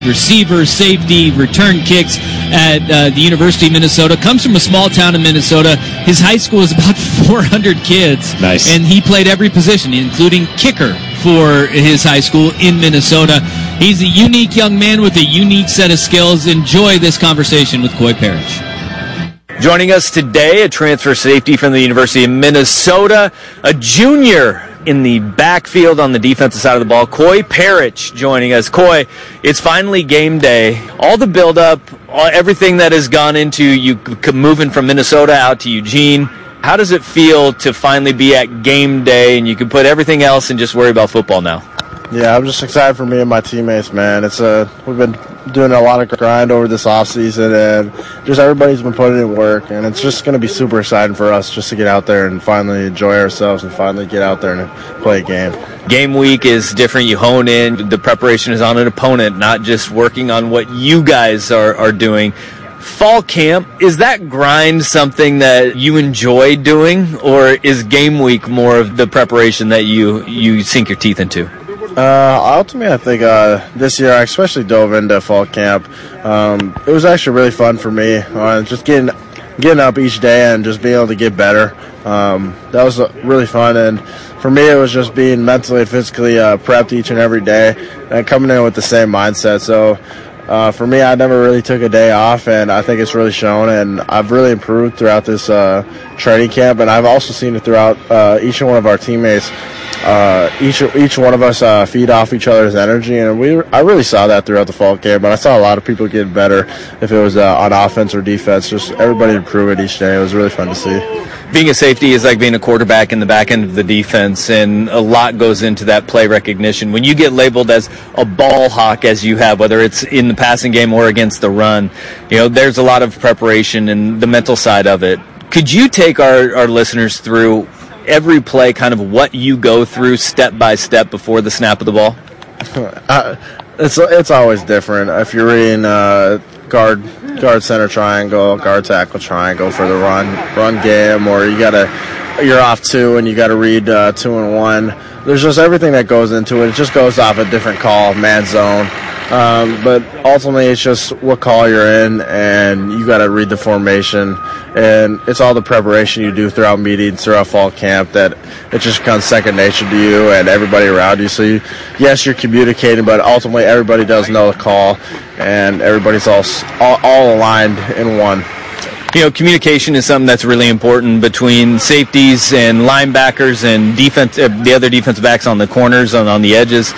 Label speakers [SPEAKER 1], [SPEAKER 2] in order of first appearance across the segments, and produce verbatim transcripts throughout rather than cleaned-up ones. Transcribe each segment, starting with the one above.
[SPEAKER 1] receiver, safety, return kicks at uh, the University of Minnesota. Comes from a small town in Minnesota. His high school is about four hundred kids.
[SPEAKER 2] Nice.
[SPEAKER 1] And he played every position, including kicker for his high school in Minnesota. He's a unique young man with a unique set of skills. Enjoy this conversation with Coy Parrish.
[SPEAKER 2] Joining us today, a transfer safety from the University of Minnesota, a junior in the backfield on the defensive side of the ball, Coy Parrish joining us. Coy, it's finally game day. All the build-up, all, everything that has gone into you moving from Minnesota out to Eugene, how does it feel to finally be at game day and you can put everything else and just worry about football now?
[SPEAKER 3] Yeah, I'm just excited for me and my teammates, man. It's a we've been doing a lot of grind over this offseason, and just everybody's been putting in work, and it's just going to be super exciting for us just to get out there and finally enjoy ourselves and finally get out there and play a game.
[SPEAKER 2] Game week is different. You hone in. The preparation is on an opponent, not just working on what you guys are, are doing. Fall camp, is that grind something that you enjoy doing, or is game week more of the preparation that you, you sink your teeth into?
[SPEAKER 3] Uh, ultimately, I think uh, this year I especially dove into fall camp. Um, it was actually really fun for me, uh, just getting getting up each day and just being able to get better. Um, that was uh, really fun, and for me it was just being mentally and physically uh, prepped each and every day and coming in with the same mindset. So uh, for me, I never really took a day off, and I think it's really shown, and I've really improved throughout this uh, training camp, and I've also seen it throughout uh, each one of our teammates. Uh, each each one of us uh, feed off each other's energy, and we I really saw that throughout the fall camp. But I saw a lot of people get better if it was uh, on offense or defense. Just everybody improve it each day. It was really fun to see.
[SPEAKER 2] Being a safety is like being a quarterback in the back end of the defense, and a lot goes into that play recognition. When you get labeled as a ball hawk, as you have, whether it's in the passing game or against the run, you know, there's a lot of preparation and the mental side of it. Could you take our, our listeners through every play, kind of what you go through step by step before the snap of the ball?
[SPEAKER 3] uh, it's it's always different. If you're reading uh, guard guard center triangle, guard tackle triangle for the run run game, or you gotta you're off two and you gotta read uh, two and one. There's just everything that goes into it. It just goes off a different call, man zone. Um, but ultimately, it's just what call you're in, and you got to read the formation. And it's all the preparation you do throughout meetings, throughout fall camp, that it just becomes second nature to you and everybody around you. So, you, yes, you're communicating, but ultimately everybody does know the call, and everybody's all all, all aligned in one.
[SPEAKER 2] You know, communication is something that's really important between safeties and linebackers and defense, uh, the other defensive backs on the corners and on the edges.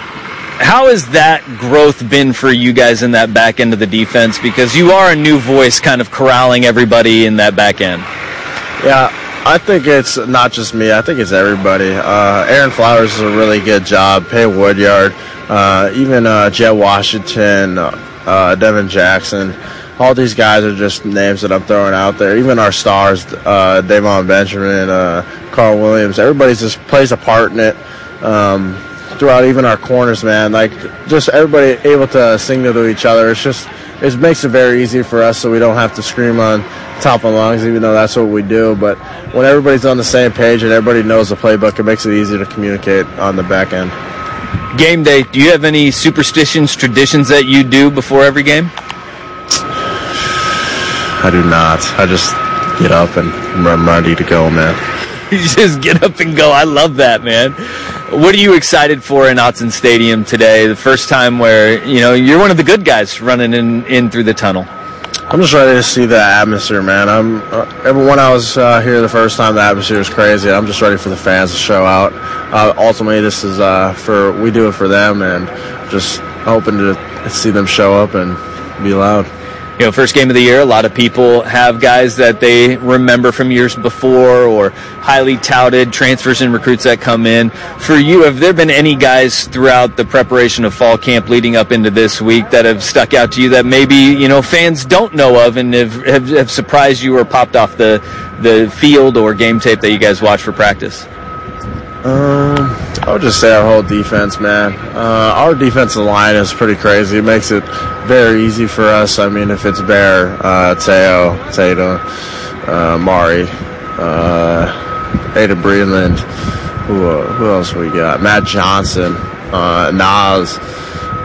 [SPEAKER 2] How has that growth been for you guys in that back end of the defense? Because you are a new voice kind of corralling everybody in that back end.
[SPEAKER 3] Yeah, I think it's not just me. I think it's everybody. Uh, Aaron Flowers does a really good job. Pay Woodyard, uh, even uh, Jet Washington, uh, Devin Jackson. All these guys are just names that I'm throwing out there. Even our stars, uh, Davon Benjamin, uh, Carl Williams. Everybody just plays a part in it. Um, throughout even our corners, man. Like, just everybody able to signal to each other. It's just, it makes it very easy for us so we don't have to scream on top of lungs, even though that's what we do. But when everybody's on the same page and everybody knows the playbook, it makes it easy to communicate on the back end.
[SPEAKER 2] Game day, do you have any superstitions, traditions that you do before every game?
[SPEAKER 3] I do not. I just get up and I'm ready to go, man.
[SPEAKER 2] You just get up and go. I love that, man. What are you excited for in Autzen Stadium today? The first time where, you know, you're one of the good guys running in, in through the tunnel.
[SPEAKER 3] I'm just ready to see the atmosphere, man. I'm uh, every when I was uh, here the first time, the atmosphere was crazy. I'm just ready for the fans to show out. Uh, ultimately, this is uh, for we do it for them, and just hoping to see them show up and be loud.
[SPEAKER 2] You know, first game of the year, a lot of people have guys that they remember from years before or highly touted transfers and recruits that come in. For you, have there been any guys throughout the preparation of fall camp leading up into this week that have stuck out to you that maybe, you know, fans don't know of and have, have, have surprised you or popped off the, the field or game tape that you guys watch for practice?
[SPEAKER 3] Um, I would just say our whole defense, man. Uh, our defensive line is pretty crazy. It makes it very easy for us. I mean, if it's Bear, uh, Teo, Tatum, uh, Mari, uh, Ada Breland, who uh, who else we got? Matt Johnson, uh, Nas.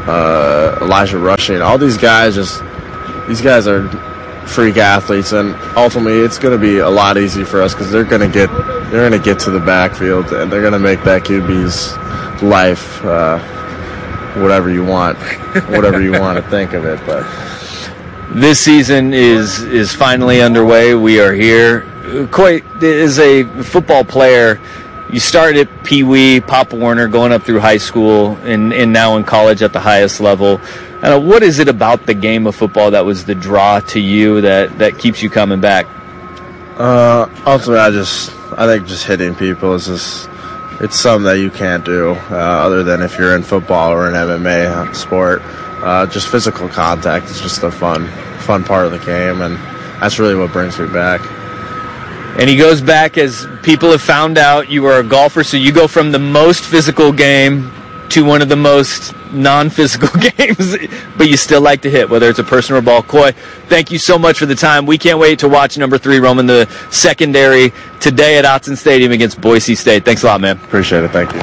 [SPEAKER 3] uh, Elijah Rushing. All these guys just these guys are freak athletes, and ultimately it's going to be a lot easier for us because they're going to get they're going to get to the backfield and they're going to make that Q B's life uh, whatever you want, whatever you want to think of it. But
[SPEAKER 2] this season is is finally underway. We are here. Coy, as a football player, you started at Pee Wee, Pop Warner, going up through high school, and, and now in college at the highest level. Uh, what is it about the game of football that was the draw to you that, that keeps you coming back?
[SPEAKER 3] Uh, ultimately, I just I think just hitting people is just it's something that you can't do uh, other than if you're in football or an M M A sport. Uh, just physical contact is just a fun fun part of the game, and that's really what brings me back.
[SPEAKER 2] And he goes back, as people have found out, you are a golfer, so you go from the most physical game to one of the most non-physical games, but you still like to hit, whether it's a person or a ball. Coy, thank you so much for the time. We can't wait to watch number three roam in the secondary today at Autzen Stadium against Boise State. Thanks a lot, man.
[SPEAKER 3] Appreciate it. Thank you.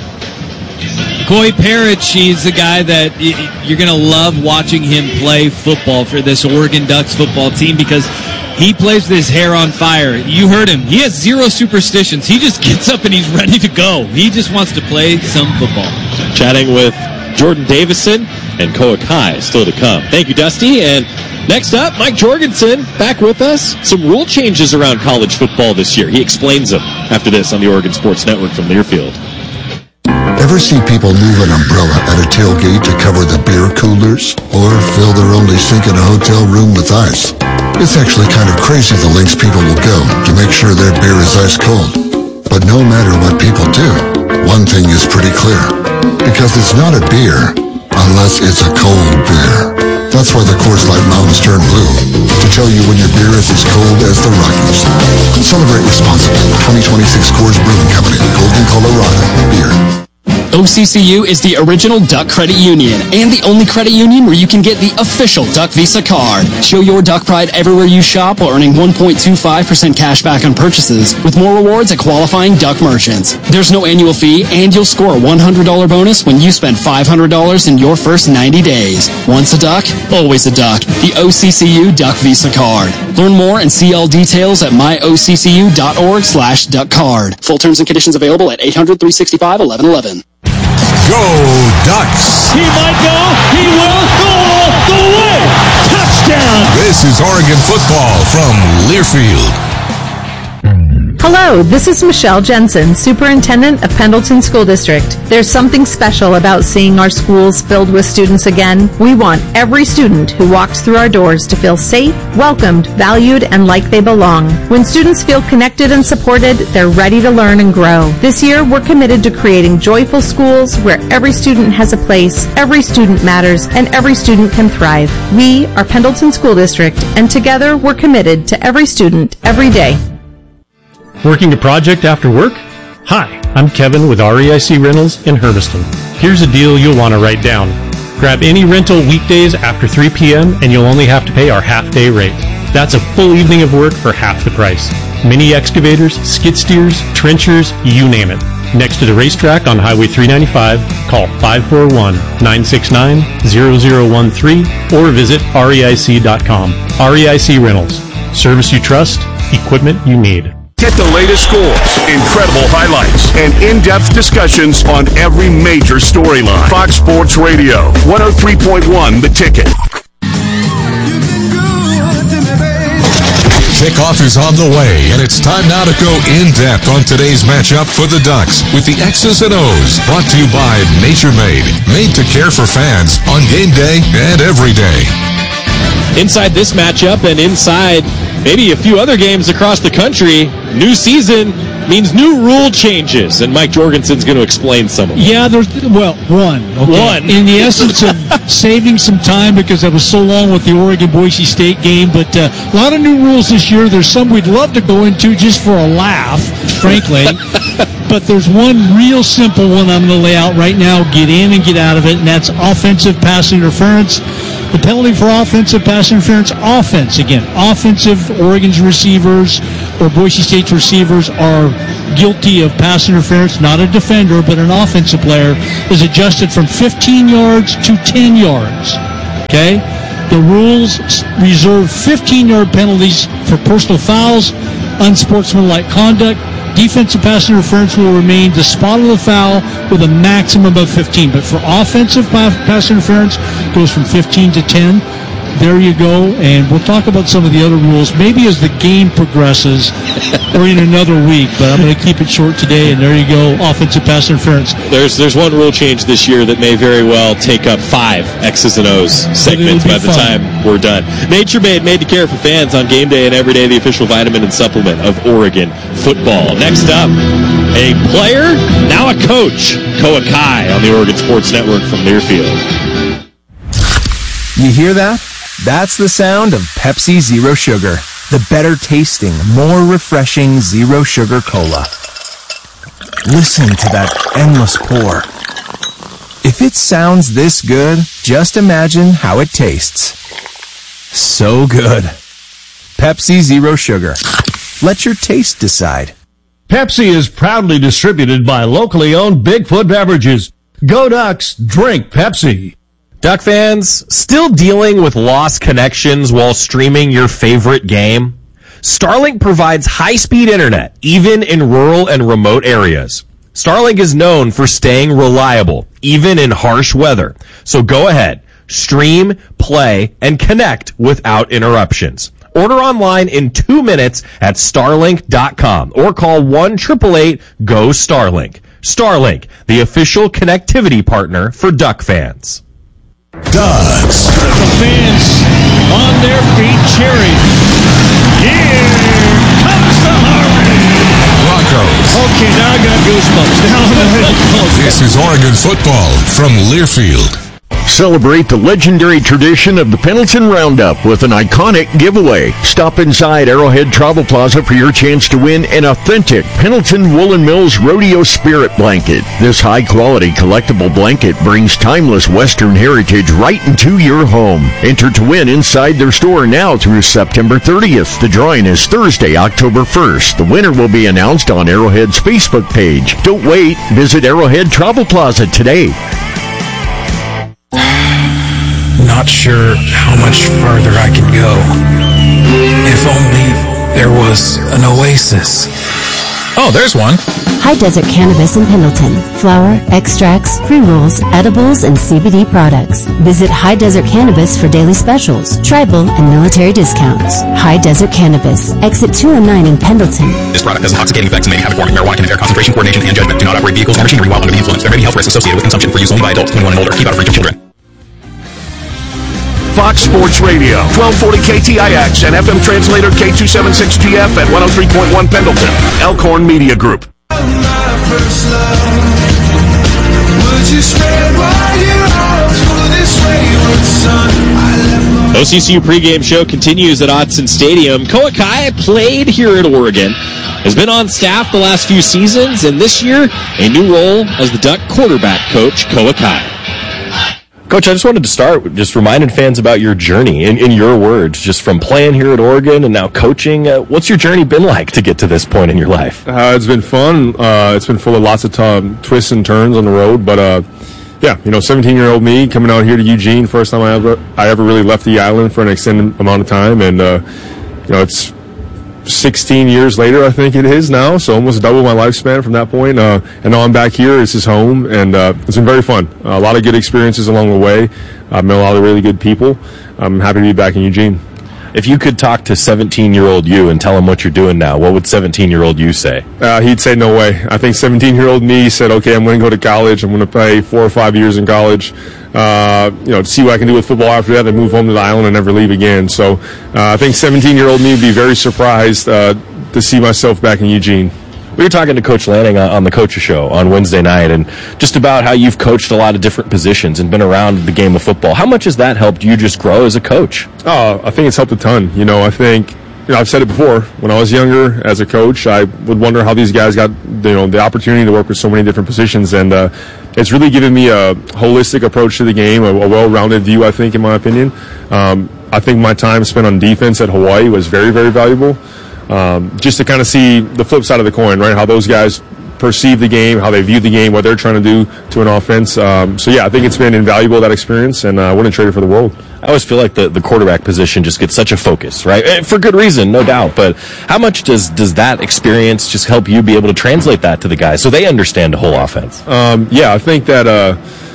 [SPEAKER 1] Coy Parrish, he's the guy that you're going to love watching him play football for this Oregon Ducks football team because he plays with his hair on fire. You heard him. He has zero superstitions. He just gets up and he's ready to go. He just wants to play some football.
[SPEAKER 4] Chatting with Jordan Davison and Koa Kai still to come. Thank you, Dusty. And next up, Mike Jorgensen back with us. Some rule changes around college football this year. He explains them after this on the Oregon Sports Network from Learfield.
[SPEAKER 5] Ever see people move an umbrella at a tailgate to cover the beer coolers? Or fill their only sink in a hotel room with ice? It's actually kind of crazy the lengths people will go to make sure their beer is ice cold. But no matter what people do, one thing is pretty clear. Because it's not a beer unless it's a cold beer. That's why the Coors Light mountains turn blue, to tell you when your beer is as cold as the Rockies. Celebrate responsibly. twenty twenty-six Coors Brewing Company, Golden, Colorado. Beer.
[SPEAKER 6] O C C U is the original Duck Credit Union and the only credit union where you can get the official Duck Visa card. Show your Duck pride everywhere you shop while earning one point two five percent cash back on purchases with more rewards at qualifying Duck merchants. There's no annual fee and you'll score a one hundred dollars bonus when you spend five hundred dollars in your first ninety days. Once a Duck, always a Duck. The O C C U Duck Visa card. Learn more and see all details at myoccu.org slash duck card. Full terms and conditions available at eight hundred, three sixty-five, eleven eleven.
[SPEAKER 7] Go Ducks!
[SPEAKER 8] He might go. He will go all the way. Touchdown!
[SPEAKER 7] This is Oregon football from Learfield.
[SPEAKER 9] Hello, this is Michelle Jensen, Superintendent of Pendleton School District. There's something special about seeing our schools filled with students again. We want every student who walks through our doors to feel safe, welcomed, valued, and like they belong. When students feel connected and supported, they're ready to learn and grow. This year, we're committed to creating joyful schools where every student has a place, every student matters, and every student can thrive. We are Pendleton School District, and together we're committed to every student, every day.
[SPEAKER 10] Working a project after work? Hi, I'm Kevin with R E I C Rentals in Hermiston. Here's a deal you'll want to write down. Grab any rental weekdays after three p.m. and you'll only have to pay our half-day rate. That's a full evening of work for half the price. Mini excavators, skid steers, trenchers, you name it. Next to the racetrack on Highway three ninety-five, call five four one, nine six nine, zero zero one three or visit R E I C dot com. R E I C Rentals. Service you trust, equipment you need.
[SPEAKER 7] Get the latest scores, incredible highlights, and in-depth discussions on every major storyline. Fox Sports Radio, one oh three point one The Ticket. Kickoff is on the way, and it's time now to go in-depth on today's matchup for the Ducks with the X's and O's, brought to you by Nature Made, made to care for fans on game day and every day.
[SPEAKER 4] Inside this matchup and inside maybe a few other games across the country, new season means new rule changes, and Mike Jorgensen's going to explain some of them.
[SPEAKER 8] Yeah, there's, well, one. Okay.
[SPEAKER 4] One.
[SPEAKER 8] In the essence of saving some time because I was so long with the Oregon-Boise State game, but uh, a lot of new rules this year. There's some we'd love to go into just for a laugh, frankly. But there's one real simple one I'm going to lay out right now, get in and get out of it, and that's offensive pass interference. The penalty for offensive pass interference, offense, again, offensive Oregon's receivers or Boise State's receivers are guilty of pass interference, not a defender, but an offensive player, is adjusted from fifteen yards to ten yards. Okay? The rules reserve fifteen-yard penalties for personal fouls, unsportsmanlike conduct. Defensive pass interference will remain the spot of the foul with a maximum of fifteen. But for offensive pass interference, it goes from fifteen to ten. There you go, and we'll talk about some of the other rules maybe as the game progresses or in another week, but I'm going to keep it short today, and there you go, offensive pass interference.
[SPEAKER 4] There's there's one rule change this year that may very well take up five X's and O's segments by the fun. time we're done. Nature Made, made to care for fans on game day and every day, the official vitamin and supplement of Oregon football. Next up, a player, now a coach, Koa Kai on the Oregon Sports Network from Learfield.
[SPEAKER 11] You hear that? That's the sound of Pepsi Zero Sugar, the better tasting, more refreshing zero sugar cola. Listen to that endless pour. If it sounds this good, just imagine how it tastes. So good. Pepsi Zero Sugar. Let your taste decide.
[SPEAKER 12] Pepsi is proudly distributed by locally owned Bigfoot Beverages. Go Ducks, drink Pepsi.
[SPEAKER 13] Duck fans, still dealing with lost connections while streaming your favorite game? Starlink provides high-speed internet, even in rural and remote areas. Starlink is known for staying reliable, even in harsh weather. So go ahead, stream, play, and connect without interruptions. Order online in two minutes at starlink dot com or call one eight eight eight, G O, Starlink. Starlink, the official connectivity partner for Duck fans.
[SPEAKER 7] Ducks.
[SPEAKER 8] The fans on their feet cheering. Here comes the Harvey.
[SPEAKER 7] Broncos.
[SPEAKER 8] Okay, now I got goosebumps. Now I'm
[SPEAKER 7] This is Oregon football from Learfield.
[SPEAKER 14] Celebrate the legendary tradition of the Pendleton Roundup with an iconic giveaway. Stop inside Arrowhead Travel Plaza for your chance to win an authentic Pendleton Woolen Mills Rodeo Spirit Blanket. This high-quality collectible blanket brings timeless Western heritage right into your home. Enter to win inside their store now through September thirtieth. The drawing is Thursday, October first. The winner will be announced on Arrowhead's Facebook page. Don't wait. Visit Arrowhead Travel Plaza today.
[SPEAKER 15] Not sure how much farther I can go. If only there was an oasis. Oh, there's one.
[SPEAKER 16] High Desert Cannabis in Pendleton. Flower, extracts, pre-rolls, edibles, and C B D products. Visit High Desert Cannabis for daily specials, tribal, and military discounts. High Desert Cannabis. Exit two oh nine in Pendleton.
[SPEAKER 15] This product has intoxicating effects and may be havoc-forming. Marijuana can impair concentration, coordination, and judgment. Do not operate vehicles or machinery while under the influence. There may be health risks associated with consumption for use only by adults twenty-one and older. Keep out of reach of children.
[SPEAKER 14] Fox Sports Radio, twelve forty K T I X and F M translator K two seventy-six G F at one oh three point one Pendleton. Elkhorn Media Group.
[SPEAKER 4] O C C U pregame show continues at Autzen Stadium. Koa Kai played here at Oregon, has been on staff the last few seasons, and this year, a new role as the Duck quarterback coach, Koa Kai.
[SPEAKER 13] Coach, I just wanted to start with just reminding fans about your journey, in, in your words, just from playing here at Oregon and now coaching. Uh, what's your journey been like to get to this point in your life?
[SPEAKER 17] Uh, it's been fun. Uh, it's been full of lots of t- twists and turns on the road, but uh, yeah, you know, seventeen-year-old me coming out here to Eugene, first time I ever I ever really left the island for an extended amount of time, and uh, you know, it's sixteen years later, I think it is now, so almost double my lifespan from that point. Uh, and now I'm back here. This is home, and uh, it's been very fun. Uh, a lot of good experiences along the way. I've met a lot of really good people. I'm happy to be back in Eugene.
[SPEAKER 13] If you could talk to seventeen-year-old you and tell him what you're doing now, what would seventeen-year-old you say?
[SPEAKER 17] Uh, he'd say no way. I think seventeen-year-old me said, okay, I'm going to go to college. I'm going to play four or five years in college, uh, you know, to see what I can do with football after that, and move home to the island and never leave again. So uh, I think seventeen-year-old me would be very surprised uh, to see myself back in Eugene.
[SPEAKER 13] We were talking to Coach Lanning on the Coach Show on Wednesday night, and just about how you've coached a lot of different positions and been around the game of football. How much has that helped you just grow as a coach?
[SPEAKER 17] Oh, I think it's helped a ton. You know, I think, you know, I've said it before. When I was younger as a coach, I would wonder how these guys got, you know, the opportunity to work with so many different positions, and uh, it's really given me a holistic approach to the game, a, a well-rounded view, I think, in my opinion. Um, I think my time spent on defense at Hawaii was very, very valuable. um, just to kind of see the flip side of the coin, right? How those guys perceive the game, how they view the game, what they're trying to do to an offense. Um, so, yeah, I think it's been invaluable, that experience, and I uh, wouldn't trade it for the world.
[SPEAKER 13] I always feel like the, the quarterback position just gets such a focus, right? And for good reason, no doubt. But how much does, does that experience just help you be able to translate that to the guys so they understand the whole offense?
[SPEAKER 17] Um, yeah, I think that, uh,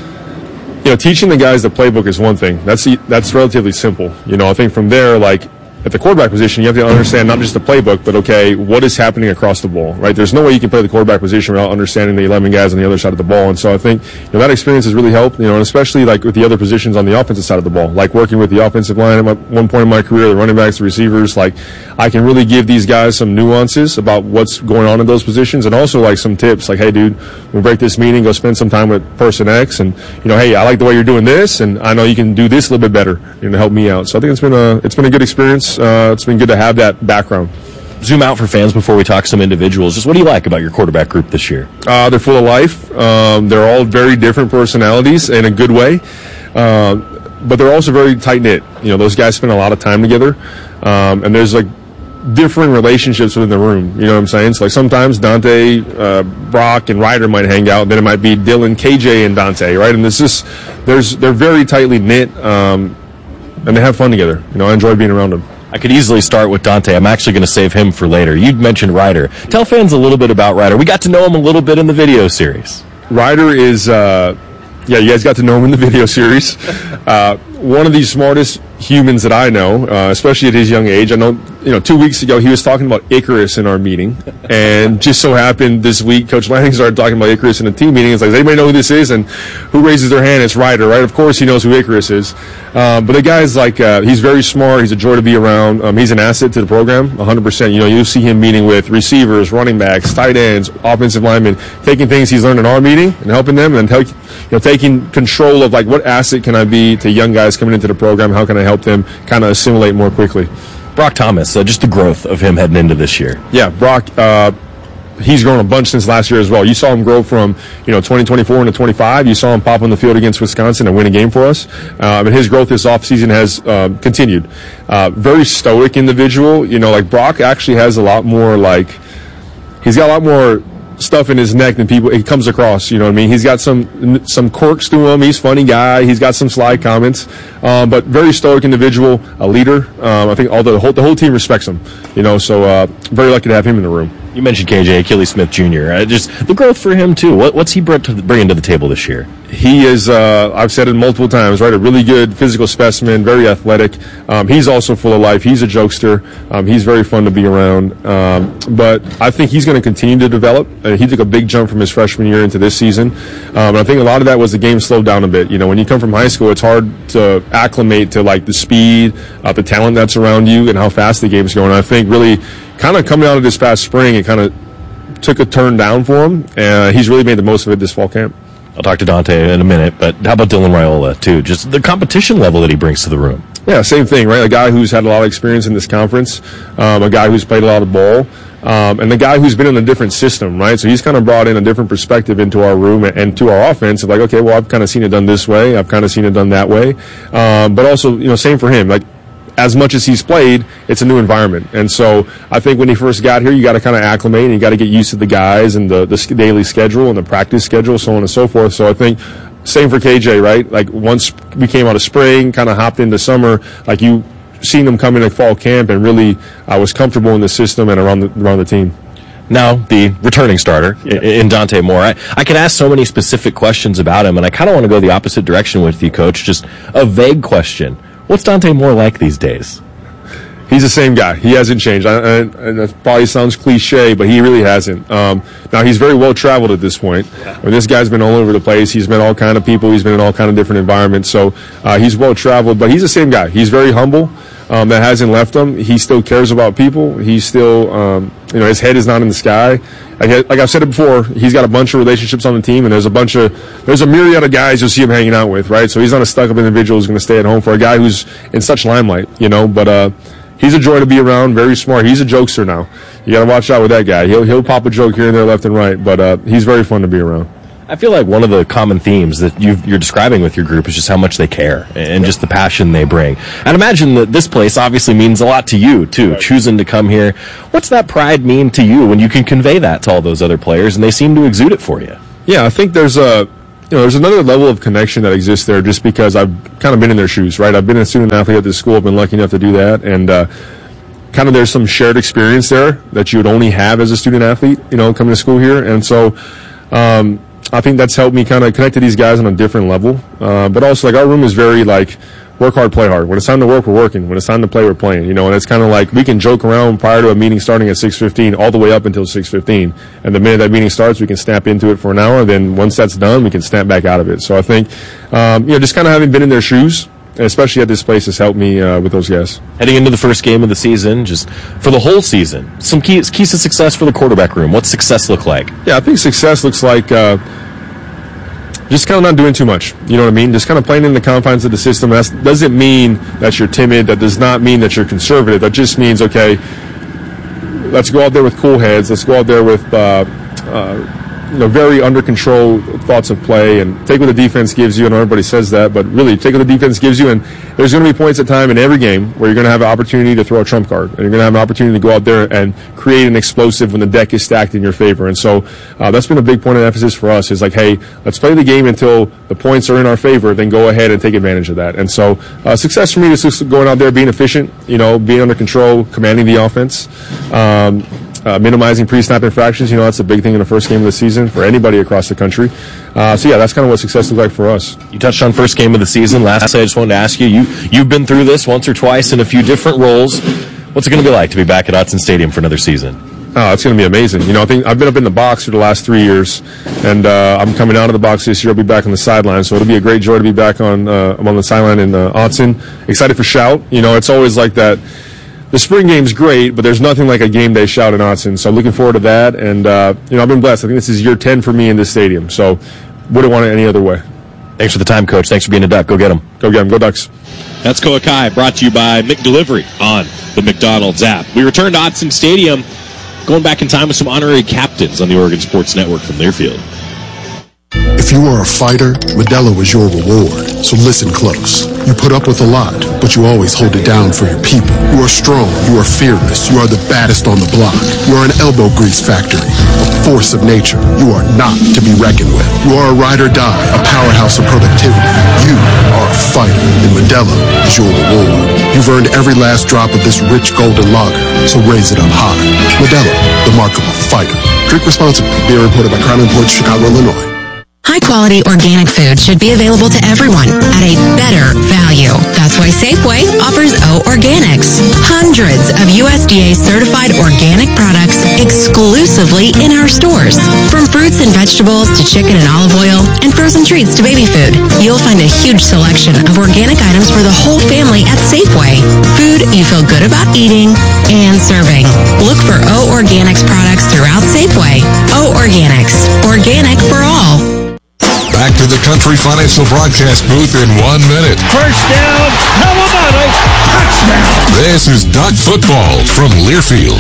[SPEAKER 17] you know, teaching the guys the playbook is one thing. That's that's relatively simple. You know, I think from there, like, at the quarterback position, you have to understand not just the playbook, but, okay, what is happening across the ball, right? There's no way you can play the quarterback position without understanding the eleven guys on the other side of the ball. And so I think, you know, that experience has really helped, you know, and especially, like, with the other positions on the offensive side of the ball, like working with the offensive line at my, one point in my career, the running backs, the receivers, like, I can really give these guys some nuances about what's going on in those positions, and also, like, some tips, like, hey, dude, when we break this meeting, go spend some time with person X, and, you know, hey, I like the way you're doing this, and I know you can do this a little bit better, you know, to help me out. So I think it's been a, it's been a good experience. Uh, it's been good to have that background.
[SPEAKER 13] Zoom out for fans before we talk some individuals. Just what do you like about your quarterback group this year?
[SPEAKER 17] Uh, they're full of life. Um, they're all very different personalities in a good way. Uh, but they're also very tight-knit. You know, those guys spend a lot of time together. Um, and there's, like, different relationships within the room. You know what I'm saying? So, like, sometimes Dante, uh, Brock, and Ryder might hang out. Then it might be Dylan, K J, and Dante, right? And this is, there's, they're very tightly knit, um, and they have fun together. You know, I enjoy being around them.
[SPEAKER 13] I could easily start with Dante. I'm actually going to save him for later. You mentioned Ryder. Tell fans a little bit about Ryder. We got to know him a little bit in the video series.
[SPEAKER 17] Ryder is, uh, yeah, you guys got to know him in the video series. Uh, one of the smartest humans that I know, uh, especially at his young age. I know, you know, two weeks ago he was talking about Icarus in our meeting, and just so happened this week Coach Lanning started talking about Icarus in a team meeting. It's like, does anybody know who this is? And who raises their hand? It's Ryder, right? Of course he knows who Icarus is. Um, but the guy's like, uh, he's very smart. He's a joy to be around. Um, he's an asset to the program, one hundred percent. You know, you'll see him meeting with receivers, running backs, tight ends, offensive linemen, taking things he's learned in our meeting and helping them, and take, you know, taking control of, like, what asset can I be to young guys coming into the program? How can I help them kind of assimilate more quickly?
[SPEAKER 13] Brock Thomas, uh, just the growth of him heading into this year.
[SPEAKER 17] Yeah, Brock, uh, he's grown a bunch since last year as well. You saw him grow from, you know, twenty twenty-four into twenty-five. You saw him pop on the field against Wisconsin and win a game for us. Um, and his growth this offseason has uh, continued. Uh, very stoic individual. You know, like, Brock actually has a lot more, like, he's got a lot more stuff in his neck than people it comes across. You know what I mean? He's got some some quirks to him. He's a funny guy. He's got some sly comments, um, but very stoic individual, a leader. Um, I think all the whole the whole team respects him. You know, so uh, very lucky to have him in the room.
[SPEAKER 13] You mentioned K J, Achilles Smith Junior Uh, just the growth for him too. What, what's he bringing to the table this year?
[SPEAKER 17] He is, uh, I've said it multiple times, right? A really good physical specimen, very athletic. Um, he's also full of life. He's a jokester. Um, he's very fun to be around. Um, but I think he's going to continue to develop. Uh, he took a big jump from his freshman year into this season. Um, and I think a lot of that was the game slowed down a bit. You know, when you come from high school, it's hard to acclimate to, like, the speed, uh, the talent that's around you, and how fast the game's going. I think really kind of coming out of this past spring, it kind of took a turn down for him. Uh, he's really made the most of it this fall camp.
[SPEAKER 13] I'll talk to Dante in a minute, but how about Dylan Raiola, too? Just the competition level that he brings to the room.
[SPEAKER 17] Yeah, same thing, right? A guy who's had a lot of experience in this conference, um, a guy who's played a lot of ball, um, and the guy who's been in a different system, right? So he's kind of brought in a different perspective into our room and, and to our offense of, like, okay, well, I've kind of seen it done this way. I've kind of seen it done that way. Um, but also, you know, same for him. Like, as much as he's played, it's a new environment. And so I think when he first got here, you got to kind of acclimate and you got to get used to the guys and the, the daily schedule and the practice schedule, so on and so forth. So I think same for K J, right? Like, once we came out of spring, kind of hopped into summer, like, you seen him come in at fall camp and really uh, was comfortable in the system and around the, around the team.
[SPEAKER 13] Now, the returning starter yeah. in Dante Moore. I, I can ask so many specific questions about him, and I kind of want to go the opposite direction with you, Coach. Just a vague question. What's Dante Moore like these days?
[SPEAKER 17] He's the same guy. He hasn't changed. I, I, and that probably sounds cliche, but he really hasn't. Um, now, he's very well traveled at this point. Yeah. I mean, this guy's been all over the place. He's met all kind of people. He's been in all kind of different environments. So uh, he's well traveled, but he's the same guy. He's very humble. Um, that hasn't left him. He still cares about people. He's still, um, you know, his head is not in the sky. Like, like I've said it before, he's got a bunch of relationships on the team, and there's a bunch of, there's a myriad of guys you'll see him hanging out with, right? So he's not a stuck-up individual who's going to stay at home for a guy who's in such limelight, you know. But uh, he's a joy to be around, very smart. He's a jokester now. You got to watch out with that guy. He'll he'll pop a joke here and there, left and right, but uh, he's very fun to be around.
[SPEAKER 13] I feel like one of the common themes that you've, you're describing with your group is just how much they care and just the passion they bring. I'd imagine that this place obviously means a lot to you, too, choosing to come here. What's that pride mean to you when you can convey that to all those other players and they seem to exude it for you?
[SPEAKER 17] Yeah, I think there's a, you know, there's another level of connection that exists there just because I've kind of been in their shoes, right? I've been a student athlete at this school. I've been lucky enough to do that. And, uh, kind of there's some shared experience there that you would only have as a student athlete, you know, coming to school here. And so, um, I think that's helped me kind of connect to these guys on a different level. Uh, but also, like, our room is very, like, work hard, play hard. When it's time to work, we're working. When it's time to play, we're playing, you know, and it's kind of like we can joke around prior to a meeting starting at six fifteen all the way up until six fifteen. And the minute that meeting starts, we can snap into it for an hour. Then once that's done, we can snap back out of it. So I think, um, you know, just kind of having been in their shoes, especially at this place, has helped me uh, with those guys.
[SPEAKER 13] Heading into the first game of the season, just for the whole season, some keys, keys to success for the quarterback room. What's success look like?
[SPEAKER 17] Yeah, I think success looks like uh, just kind of not doing too much. You know what I mean? Just kind of playing in the confines of the system. That doesn't mean that you're timid. That does not mean that you're conservative. That just means, okay, let's go out there with cool heads. Let's go out there with uh, uh, you know, very under control thoughts of play and take what the defense gives you. I know everybody says that, but really take what the defense gives you. And there's going to be points at time in every game where you're going to have an opportunity to throw a trump card, and you're going to have an opportunity to go out there and create an explosive when the deck is stacked in your favor. And so uh, that's been a big point of emphasis for us is like, hey, let's play the game until the points are in our favor, then go ahead and take advantage of that. And so uh, success for me is just going out there, being efficient, you know, being under control, commanding the offense. Um, Uh, minimizing pre-snap infractions, you know, that's a big thing in the first game of the season for anybody across the country. Uh, so, yeah, that's kind of what success looks like for us.
[SPEAKER 13] You touched on first game of the season. Last, I just wanted to ask you, you, you've been through this once or twice in a few different roles. What's it going to be like to be back at Autzen Stadium for another season?
[SPEAKER 17] Oh, it's going to be amazing. You know, I think I've been up in the box for the last three years, and uh, I'm coming out of the box this year. I'll be back on the sideline, so it'll be a great joy to be back on, uh, I'm on the sideline in uh, Autzen. Excited for Shout. You know, it's always like that. The spring game's great, but there's nothing like a game day shout in Autzen. So I'm looking forward to that. And, uh, you know, I've been blessed. I think this is year ten for me in this stadium. So wouldn't want it any other way.
[SPEAKER 13] Thanks for the time, Coach. Thanks for being a Duck. Go get them.
[SPEAKER 17] Go get them. Go Ducks.
[SPEAKER 4] That's Koa Kai, brought to you by McDelivery on the McDonald's app. We return to Autzen Stadium, going back in time with some honorary captains on the Oregon Sports Network from Learfield.
[SPEAKER 5] If you are a fighter, Modelo is your reward. So listen close. You put up with a lot, but you always hold it down for your people. You are strong. You are fearless. You are the baddest on the block. You are an elbow grease factory, a force of nature. You are not to be reckoned with. You are a ride or die, a powerhouse of productivity. You are a fighter, and Modelo is your reward. You've earned every last drop of this rich golden lager, so raise it up high. Modelo, the mark of a fighter. Drink responsibly. Beer imported by Crown Imports, Chicago, Illinois.
[SPEAKER 18] High-quality organic food should be available to everyone at a better value. That's why Safeway offers O Organics. Hundreds of U S D A-certified organic products exclusively in our stores. From fruits and vegetables to chicken and olive oil and frozen treats to baby food, you'll find a huge selection of organic items for the whole family at Safeway. Food you feel good about eating and serving. Look for O Organics products throughout Safeway. O Organics. Organic for all.
[SPEAKER 7] Back to the Country Financial Broadcast booth in one minute.
[SPEAKER 12] First down, how about a touchdown?
[SPEAKER 7] This is Duck Football from Learfield.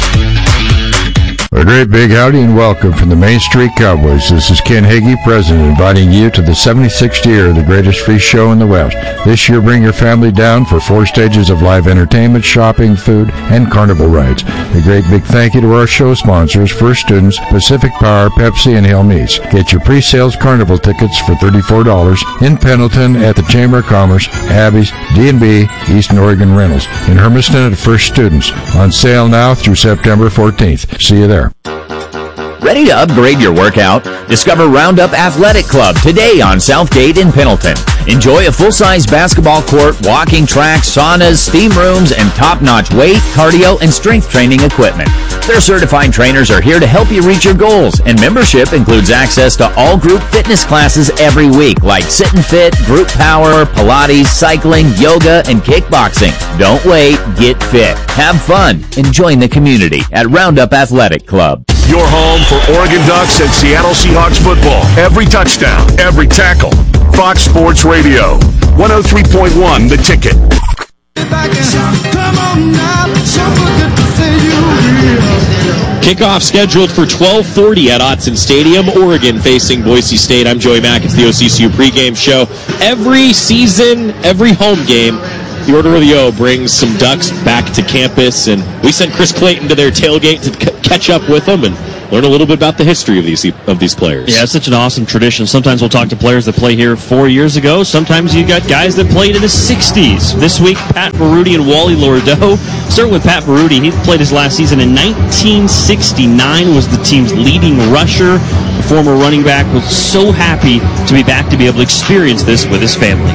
[SPEAKER 19] A great big howdy and welcome from the Main Street Cowboys. This is Ken Hagee, President, inviting you to the seventy-sixth year of the greatest free show in the West. This year, bring your family down for four stages of live entertainment, shopping, food, and carnival rides. A great big thank you to our show sponsors, First Students, Pacific Power, Pepsi, and Hill Meats. Get your pre-sales carnival tickets for thirty-four dollars in Pendleton at the Chamber of Commerce, Abby's, D and B, Eastern Oregon Rentals. In Hermiston at First Students. On sale now through September fourteenth. See you there.
[SPEAKER 20] Ready to upgrade your workout? Discover Roundup Athletic Club today on Southgate in Pendleton. Enjoy a full-size basketball court, walking tracks, saunas, steam rooms, and top-notch weight, cardio, and strength training equipment. Their certified trainers are here to help you reach your goals, and membership includes access to all group fitness classes every week, like Sit and Fit, Group Power, Pilates, cycling, yoga, and kickboxing. Don't wait, get fit, have fun, and join the community at Roundup Athletic Club.
[SPEAKER 14] Your home for Oregon Ducks and Seattle Seahawks football. Every touchdown, every tackle. Fox Sports Radio. one oh three point one, The Ticket.
[SPEAKER 21] Come on now, so good to see you here.
[SPEAKER 4] Kickoff scheduled for twelve forty at Autzen Stadium, Oregon facing Boise State. I'm Joey Mack. It's the O C C U pregame show. Every season, every home game, the Order of the O brings some Ducks back to campus, and we sent Chris Clayton to their tailgate to c- catch up with them and learn a little bit about the history of these of these players.
[SPEAKER 21] Yeah, it's such an awesome tradition. Sometimes we'll talk to players that play here four years ago. Sometimes you got guys that played in the sixties. This week, Pat Baruti and Wally Lordeau. Starting with Pat Baruti, he played his last season in nineteen sixty-nine, was the team's leading rusher. The former running back was so happy to be back to be able to experience this with his family.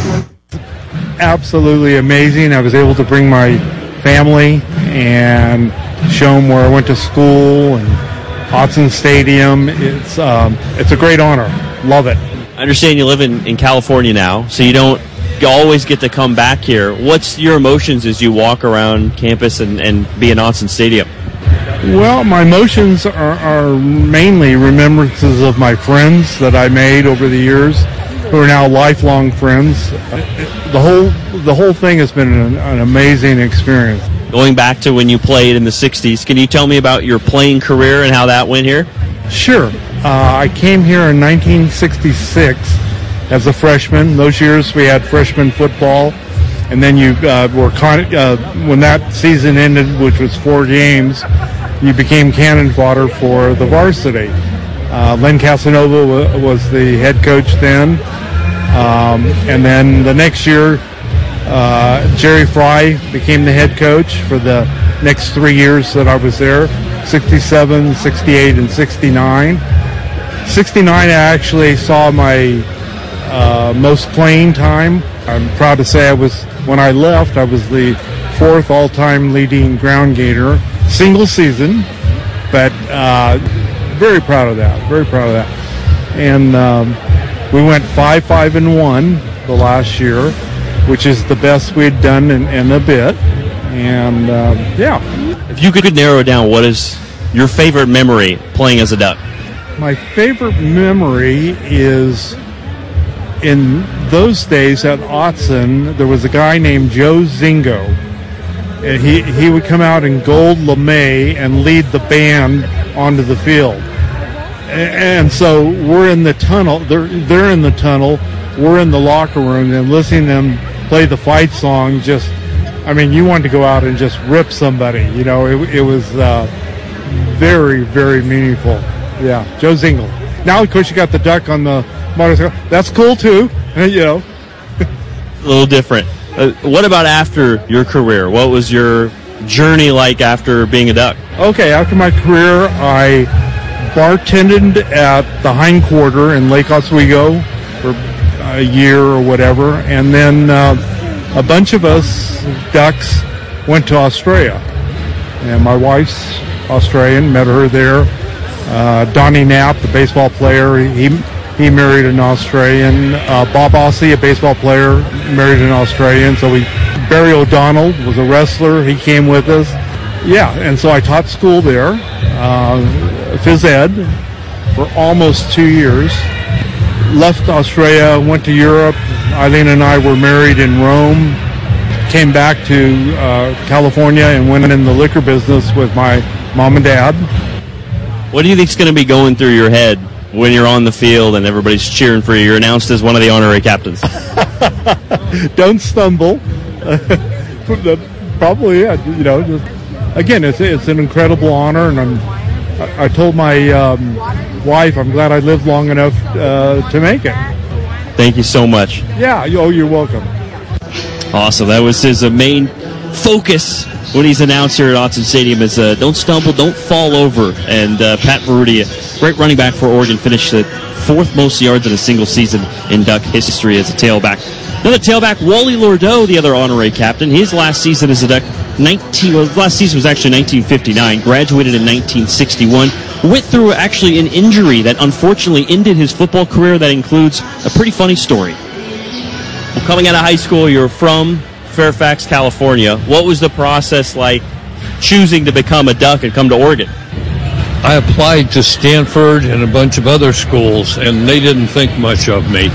[SPEAKER 22] Absolutely amazing. I was able to bring my family and show them where I went to school and Autzen Stadium. It's um, it's a great honor. Love it.
[SPEAKER 21] I understand you live in, in California now, so you don't always get to come back here. What's your emotions as you walk around campus and, and be in Autzen Stadium?
[SPEAKER 22] Well, my emotions are, are mainly remembrances of my friends that I made over the years, who are now lifelong friends. The whole the whole thing has been an, an amazing experience.
[SPEAKER 21] Going back to when you played in the sixties, can you tell me about your playing career and how that went here?
[SPEAKER 22] Sure. Uh, I came here in nineteen sixty-six as a freshman. Those years we had freshman football, and then you uh, were con- uh, when that season ended, which was four games, you became cannon fodder for the varsity. Uh, Len Casanova w- was the head coach then, um, and then the next year, uh, Jerry Fry became the head coach for the next three years that I was there, sixty-seven, sixty-eight, and sixty-nine. sixty-nine, I actually saw my uh, most playing time. I'm proud to say I was, when I left, I was the fourth all-time leading ground gainer, single season, but uh, very proud of that, very proud of that. And um, we went five, five, and one the last year, which is the best we'd done in, in a bit. And uh, yeah.
[SPEAKER 21] If you could narrow it down, what is your favorite memory playing as a Duck?
[SPEAKER 22] My favorite memory is in those days at Autzen, there was a guy named Joe Zingo. And he, he would come out in gold lame and lead the band onto the field. And so we're in the tunnel, they're, they're in the tunnel, we're in the locker room and listening to them play the fight song. Just, I mean, you want to go out and just rip somebody, you know. It, it was uh, very, very meaningful. Yeah, Joe Zingle. Now, of course, you got the Duck on the motorcycle. That's cool, too, you know.
[SPEAKER 21] A little different. Uh, what about after your career? What was your journey like after being a Duck?
[SPEAKER 22] Okay, after my career, I bartended at the Hindquarter in Lake Oswego for a year or whatever, and then uh, a bunch of us Ducks went to Australia. And my wife's Australian, met her there. Uh, Donnie Knapp, the baseball player, he he married an Australian. Uh, Bob Ossie, a baseball player, married an Australian. So we, Barry O'Donnell was a wrestler. He came with us. Yeah, and so I taught school there, uh, phys ed, for almost two years. Left Australia, went to Europe. Eileen and I were married in Rome. Came back to uh, California and went in the liquor business with my mom and dad.
[SPEAKER 21] What do you think's going to be going through your head when you're on the field and everybody's cheering for you? You're announced as one of the honorary captains.
[SPEAKER 22] Don't stumble. Probably, yeah. You know, just, again, it's it's an incredible honor, and I'm. I, I told my um, wife I'm glad I lived long enough uh, to make it.
[SPEAKER 21] Thank you so much.
[SPEAKER 22] Yeah. Oh, you're welcome.
[SPEAKER 21] Awesome. That was his uh, main focus when he's announced here at Autzen Stadium is uh, don't stumble, don't fall over. And uh, Pat Baruti, a great running back for Oregon, finished the fourth most yards in a single season in Duck history as a tailback. Another tailback, Wally Lordeau, the other honorary captain. His last season as a Duck, nineteen. Well, last season was actually nineteen fifty-nine. Graduated in nineteen sixty-one. Went through actually an injury that unfortunately ended his football career. That includes a pretty funny story. Well, coming out of high school, you're from Fairfax, California. What was the process like choosing to become a Duck and come to Oregon?
[SPEAKER 23] I applied to Stanford and a bunch of other schools, and they didn't think much of me.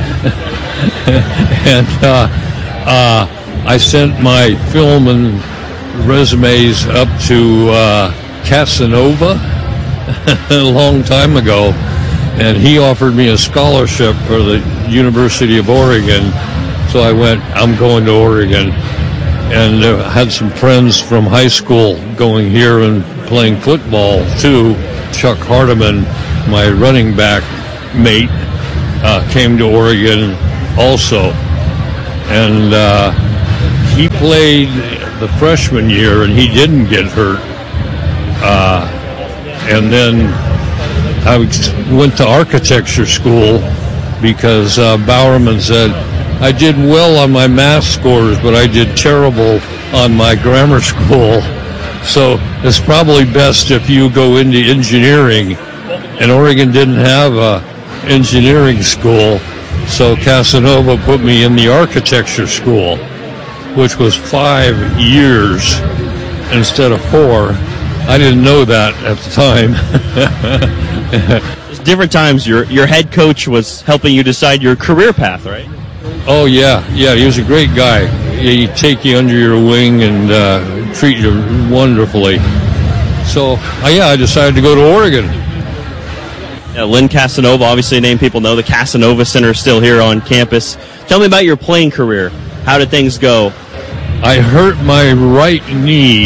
[SPEAKER 23] and uh, uh, I sent my film and resumes up to uh, Casanova a long time ago, and he offered me a scholarship for the University of Oregon. So I went, I'm going to Oregon, and uh, had some friends from high school going here and playing football too. Chuck Hardiman, my running back mate, uh, came to Oregon also, and uh, he played the freshman year, and he didn't get hurt. Uh, and then I went to architecture school because uh, Bowerman said, I did well on my math scores, but I did terrible on my grammar school. So it's probably best if you go into engineering. And Oregon didn't have a engineering school, so Casanova put me in the architecture school, which was five years instead of four. I didn't know that at the time.
[SPEAKER 21] Different times, your your head coach was helping you decide your career path, right?
[SPEAKER 23] Oh, yeah. Yeah, he was a great guy. He'd take you under your wing and uh, treat you wonderfully. So, uh, yeah, I decided to go to Oregon.
[SPEAKER 21] Yeah, Lynn Casanova, obviously a name people know. The Casanova Center is still here on campus. Tell me about your playing career. How did things go?
[SPEAKER 23] I hurt my right knee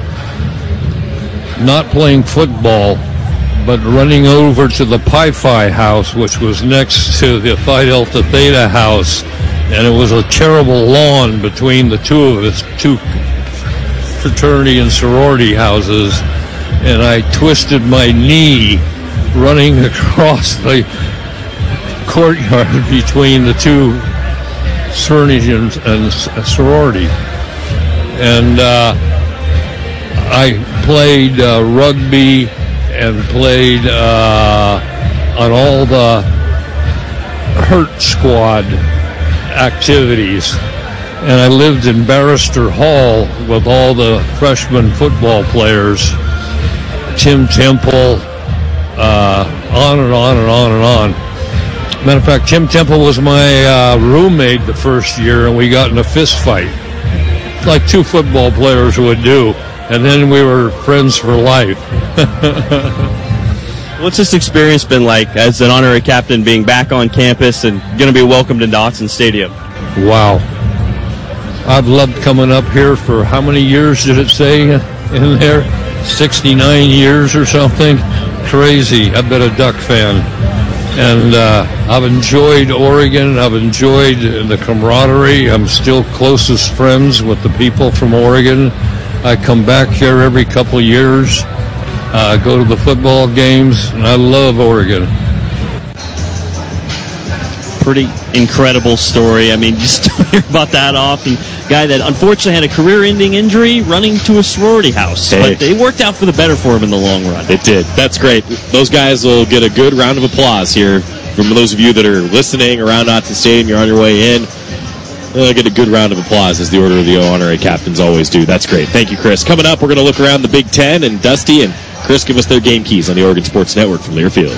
[SPEAKER 23] not playing football, but running over to the Pi Phi house, which was next to the Phi Delta Theta house, and it was a terrible lawn between the two of us, two fraternity and sorority houses, and I twisted my knee running across the courtyard between the two fraternity and, and sorority. And uh, I played uh, rugby and played uh, on all the Hurt Squad activities. And I lived in Barrister Hall with all the freshman football players, Tim Temple, uh, on and on and on and on. Matter of fact, Tim Temple was my uh, roommate the first year, and we got in a fist fight, like two football players would do. And then we were friends for life.
[SPEAKER 21] What's this experience been like as an honorary captain, being back on campus and going to be welcomed in Autzen Stadium?
[SPEAKER 23] Wow. I've loved coming up here for how many years did it say in there? sixty-nine years or something? Crazy. I've been a Duck fan. And uh, I've enjoyed Oregon. I've enjoyed the camaraderie. I'm still closest friends with the people from Oregon. I come back here every couple of years, uh, go to the football games, and I love Oregon.
[SPEAKER 21] Pretty incredible story. I mean, just don't hear about that often. Guy that unfortunately had a career-ending injury running to a sorority house.
[SPEAKER 4] Hey.
[SPEAKER 21] But it worked out for the better for him in the long run.
[SPEAKER 4] It did. That's great. Those guys will get a good round of applause here from those of you that are listening around Autzen Stadium. You're on your way in. They'll get a good round of applause, as the Order of the Honorary Captains always do. That's great. Thank you, Chris. Coming up, we're going to look around the Big Ten, and Dusty and Chris give us their game keys on the Oregon Sports Network from Learfield.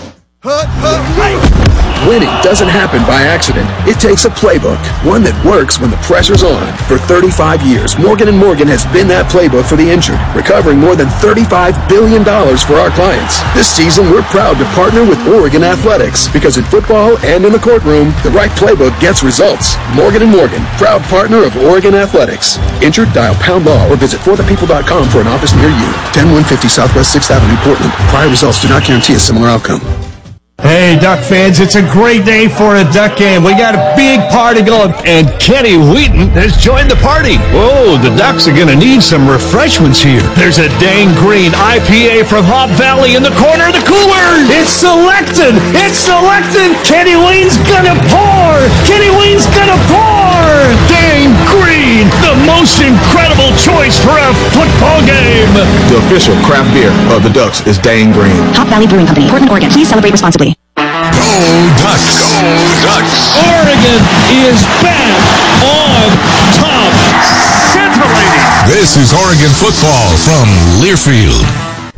[SPEAKER 1] Winning doesn't happen by accident. It takes a playbook, one that works when the pressure's on. For thirty-five years, Morgan and Morgan has been that playbook for the injured, recovering more than thirty-five billion dollars for our clients. This season, we're proud to partner with Oregon Athletics, because in football and in the courtroom, the right playbook gets results. Morgan and Morgan, proud partner of Oregon Athletics. Injured? Dial pound law or visit for the people dot com for an office near you. ten one fifty Southwest sixth Avenue, Portland. Prior results do not guarantee a similar outcome.
[SPEAKER 12] Hey, Duck fans, it's a great day for a Duck game. We got a big party going, and Kenny Wheaton has joined the party. Whoa, the Ducks are going to need some refreshments here. There's a dang green I P A from Hop Valley in the corner of the cooler. It's selected. It's selected. Kenny Wheaton's going to pour. Kenny Wheaton's going to pour. Dang green, the most incredible choice for a football game.
[SPEAKER 1] The official craft beer of the Ducks is Dang Green.
[SPEAKER 2] Hop Valley Brewing Company, Portland, Oregon. Please celebrate responsibly.
[SPEAKER 7] Go Ducks! Go Ducks!
[SPEAKER 12] Oregon is back on top. Scintillating.
[SPEAKER 7] This is Oregon football from Learfield.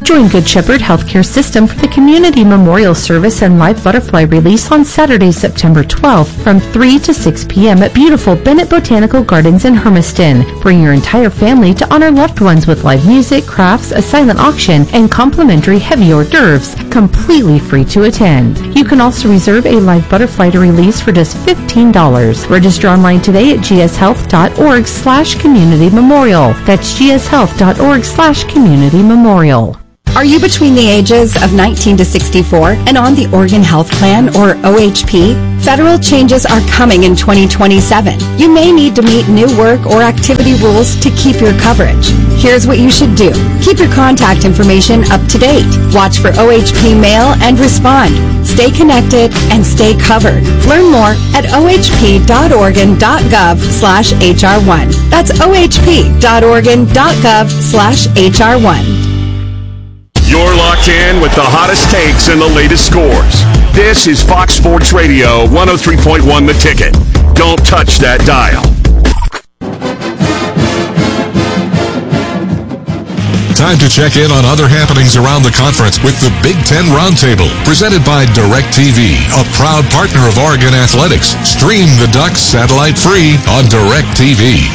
[SPEAKER 3] Join Good Shepherd Healthcare System for the Community Memorial Service and Live Butterfly Release on Saturday, September twelfth from three to six p.m. at beautiful Bennett Botanical Gardens in Hermiston. Bring your entire family to honor loved ones with live music, crafts, a silent auction, and complimentary heavy hors d'oeuvres, completely free to attend. You can also reserve a live butterfly to release for just fifteen dollars. Register online today at gshealth.org slash community memorial. That's gshealth.org slash community memorial.
[SPEAKER 6] Are you between the ages of nineteen to sixty-four and on the Oregon Health Plan, or O H P? Federal changes are coming in twenty twenty-seven. You may need to meet new work or activity rules to keep your coverage. Here's what you should do. Keep your contact information up to date. Watch for O H P mail and respond. Stay connected and stay covered. Learn more at ohp.oregon.gov slash HR1. That's ohp.oregon.gov slash HR1.
[SPEAKER 9] You're locked in with the hottest takes and the latest scores. This is Fox Sports Radio, one oh three point one The Ticket. Don't touch that dial.
[SPEAKER 7] Time to check in on other happenings around the conference with the Big Ten Roundtable, presented by DirecTV, a proud partner of Oregon Athletics. Stream the Ducks satellite free on DirecTV.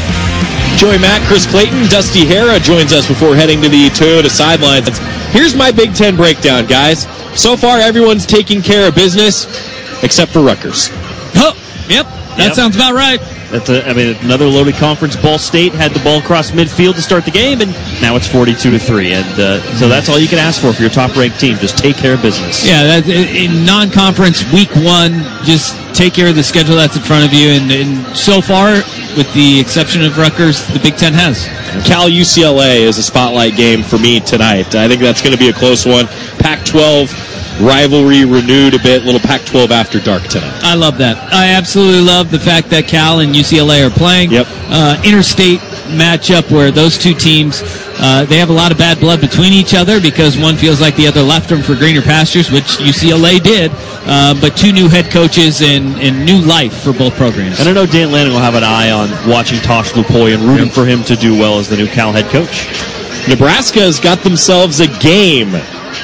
[SPEAKER 4] Joey Mack, Chris Clayton, Dusty Hara joins us before heading to the Toyota sidelines. Here's my Big Ten breakdown, guys. So far, everyone's taking care of business, except for Rutgers.
[SPEAKER 21] Oh, yep, that yep. sounds about right. That's a, I mean, another loaded conference. Ball State had the ball across midfield to start the game, and now it's forty-two to three. And uh, so that's all you can ask for for your top-ranked team. Just take care of business.
[SPEAKER 24] Yeah, that, in non-conference, week one, just take care of the schedule that's in front of you. And, and so far, with the exception of Rutgers, the Big Ten has.
[SPEAKER 4] Cal U C L A is a spotlight game for me tonight. I think that's going to be a close one. Pac twelve rivalry renewed a bit, little Pac twelve after dark tonight.
[SPEAKER 24] I love that. I absolutely love the fact that Cal and U C L A are playing.
[SPEAKER 4] Yep.
[SPEAKER 24] Uh, interstate matchup where those two teams, uh, they have a lot of bad blood between each other because one feels like the other left them for greener pastures, which U C L A did, uh, but two new head coaches and, and new life for both programs.
[SPEAKER 21] And I know Dan Lanning will have an eye on watching Tosh Lupoy and rooting yep. for him to do well as the new Cal head coach.
[SPEAKER 4] Nebraska's got themselves a game.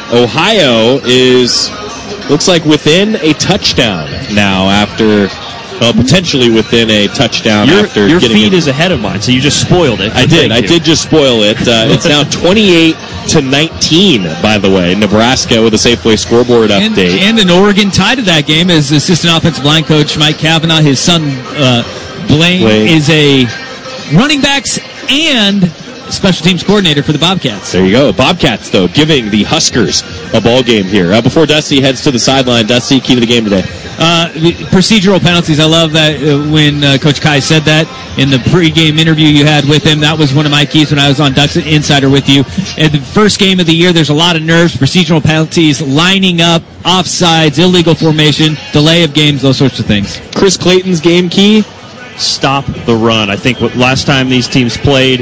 [SPEAKER 4] Ohio is, looks like within a touchdown now after, well, potentially within a touchdown
[SPEAKER 21] your,
[SPEAKER 4] after
[SPEAKER 21] your
[SPEAKER 4] getting
[SPEAKER 21] feed
[SPEAKER 4] it.
[SPEAKER 21] is ahead of mine, so you just spoiled it.
[SPEAKER 4] I did. I
[SPEAKER 21] you.
[SPEAKER 4] did just spoil it. Uh, it's now twenty-eight to nineteen, by the way. Nebraska with a Safeway scoreboard update.
[SPEAKER 24] And, and an Oregon tie to that game as assistant offensive line coach Mike Kavanaugh, his son uh, Blaine, Blaine is a running backs and special teams coordinator for the Bobcats.
[SPEAKER 4] There you go. Bobcats, though, giving the Huskers a ball game here. Uh, before Dusty heads to the sideline, Dusty, key to the game today.
[SPEAKER 24] Uh, procedural penalties. I love that uh, when uh, Coach Kai said that in the pregame interview you had with him. That was one of my keys when I was on Ducks Insider with you. At the first game of the year, there's a lot of nerves, procedural penalties, lining up, offsides, illegal formation, delay of games, those sorts of things.
[SPEAKER 4] Chris Clayton's game key?
[SPEAKER 21] Stop the run. I think what, last time these teams played,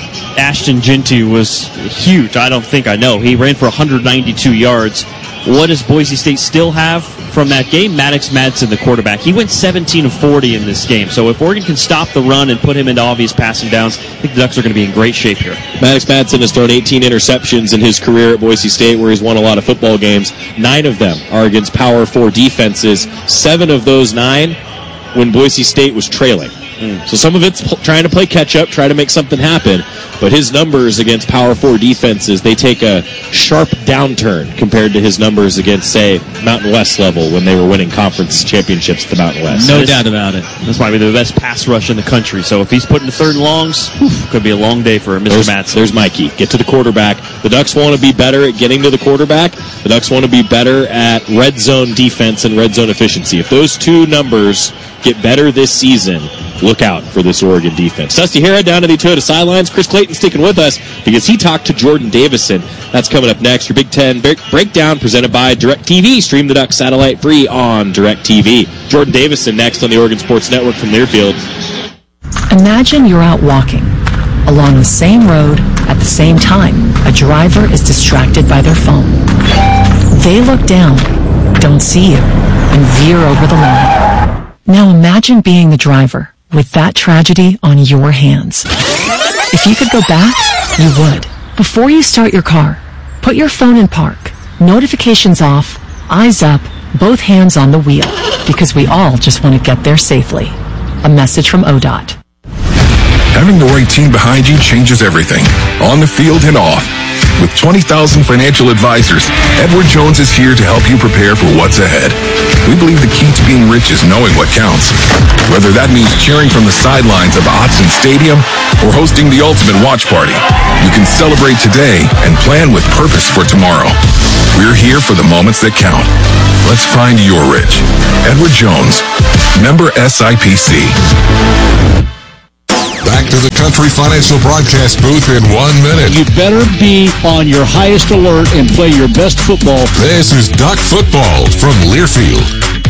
[SPEAKER 21] Ashton Ginty was huge. I don't think I know. He ran for one hundred ninety-two yards. What does Boise State still have from that game? Maddox Madsen, the quarterback. He went seventeen of forty in this game. So if Oregon can stop the run and put him into obvious passing downs, I think the Ducks are going to be in great shape here.
[SPEAKER 4] Maddox Madsen has thrown eighteen interceptions in his career at Boise State, where he's won a lot of football games. Nine of them are against Power Four defenses. Seven of those nine when Boise State was trailing. Mm. So some of it's pl- trying to play catch-up, try to make something happen. But his numbers against Power Four defenses, they take a sharp downturn compared to his numbers against, say, Mountain West level when they were winning conference championships at the Mountain West.
[SPEAKER 24] No doubt about it.
[SPEAKER 21] This might be the best pass rush in the country. So if he's putting the third and longs, whew, could be a long day for Mister
[SPEAKER 4] There's,
[SPEAKER 21] Madsen.
[SPEAKER 4] There's Mikey. Get to the quarterback. The Ducks want to be better at getting to the quarterback. The Ducks want to be better at red zone defense and red zone efficiency. If those two numbers get better this season, look out for this Oregon defense. Dusty Hara down to the Toyota sidelines. Chris Clayton sticking with us because he talked to Jordan Davison. That's coming up next. Your Big Ten breakdown presented by DirecTV. Stream the Ducks satellite free on DirecTV. Jordan Davison next on the Oregon Sports Network from Learfield.
[SPEAKER 2] Imagine you're out walking along the same road at the same time. A driver is distracted by their phone. They look down, don't see you, and veer over the line. Now imagine being the driver with that tragedy on your hands. If you could go back, you would. Before you start your car, Put your phone in park, notifications off, eyes up, both hands on the wheel, because we all just want to get there safely. A message from O D O T.
[SPEAKER 8] Having the right team behind you changes everything, on the field and off. With twenty thousand financial advisors, Edward Jones is here to help you prepare for what's ahead. We believe the key to being rich is knowing what counts. Whether that means cheering from the sidelines of Autzen Stadium or hosting the ultimate watch party, you can celebrate today and plan with purpose for tomorrow. We're here for the moments that count. Let's find your rich. Edward Jones, member S I P C.
[SPEAKER 7] Back to the Country Financial broadcast booth in one minute.
[SPEAKER 10] You better be on your highest alert and play your best football.
[SPEAKER 7] This is Duck Football from Learfield.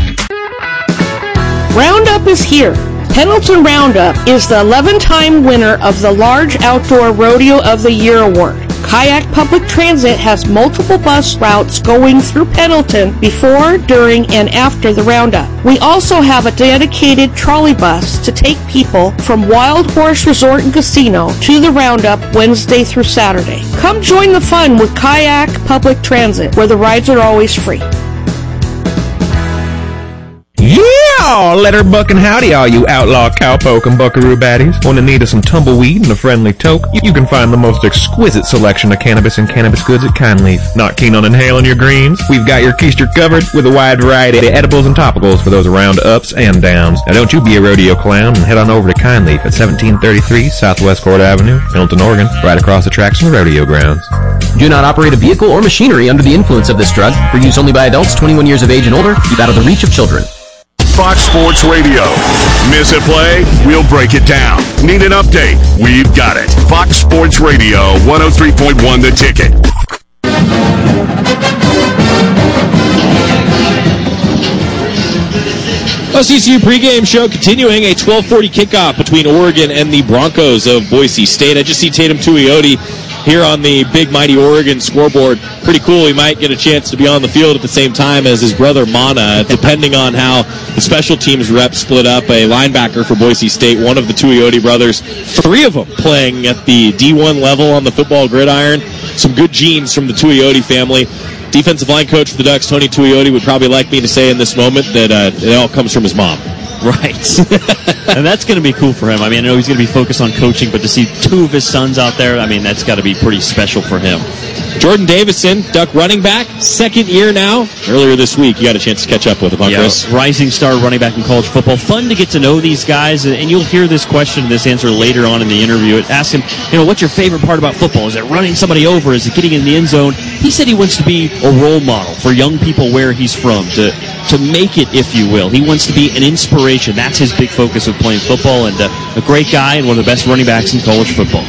[SPEAKER 11] Roundup is here. Pendleton Roundup is the eleven-time winner of the Large Outdoor Rodeo of the Year award. Kayak Public Transit has multiple bus routes going through Pendleton before, during, and after the Roundup. We also have a dedicated trolley bus to take people from Wild Horse Resort and Casino to the Roundup Wednesday through Saturday. Come join the fun with Kayak Public Transit, where the rides are always free.
[SPEAKER 16] Yeah! Letter buck and howdy, all you outlaw cowpoke and buckaroo baddies. Want to need of some tumbleweed and a friendly toke? You can find the most exquisite selection of cannabis and cannabis goods at Kindleaf. Not keen on inhaling your greens? We've got your keister covered with a wide variety of edibles and topicals for those round ups and downs. Now don't you be a rodeo clown and head on over to Kindleaf at seventeen thirty-three Southwest Court Avenue, Pendleton, Oregon, right across the tracks from the rodeo grounds.
[SPEAKER 25] Do not operate a vehicle or machinery under the influence of this drug. For use only by adults twenty-one years of age and older. Keep out of the reach of children.
[SPEAKER 9] Fox Sports Radio. Miss a play? We'll break it down. Need an update? We've got it. Fox Sports Radio, one oh three point one The Ticket.
[SPEAKER 4] A C C U pregame show continuing, a twelve forty kickoff between Oregon and the Broncos of Boise State. I just see Tatum Tuioti here on the big mighty Oregon scoreboard. Pretty cool. He might get a chance to be on the field at the same time as his brother Mana, depending on how the special teams rep split up. A linebacker for Boise State, one of the Tuioti brothers, three of them playing at the D one level on the football gridiron. Some good genes from the Tuioti family. Defensive line coach for the Ducks, Tony Tuioti, would probably like me to say in this moment that uh, it all comes from his mom.
[SPEAKER 21] Right. And that's going to be cool for him. I mean, I know he's going to be focused on coaching, but to see two of his sons out there, I mean, that's got to be pretty special for him.
[SPEAKER 4] Jordan Davison, Duck running back, second year now. Earlier this week, you got a chance to catch up with him, huh,
[SPEAKER 21] yeah,
[SPEAKER 4] Chris?
[SPEAKER 21] Rising star running back in college football. Fun to get to know these guys, and you'll hear this question, this answer later on in the interview. It asks him, you know, what's your favorite part about football? Is it running somebody over? Is it getting in the end zone? He said he wants to be a role model for young people where he's from, to to make it, if you will. He wants to be an inspiration. That's his big focus with playing football, and uh, a great guy and one of the best running backs in college football.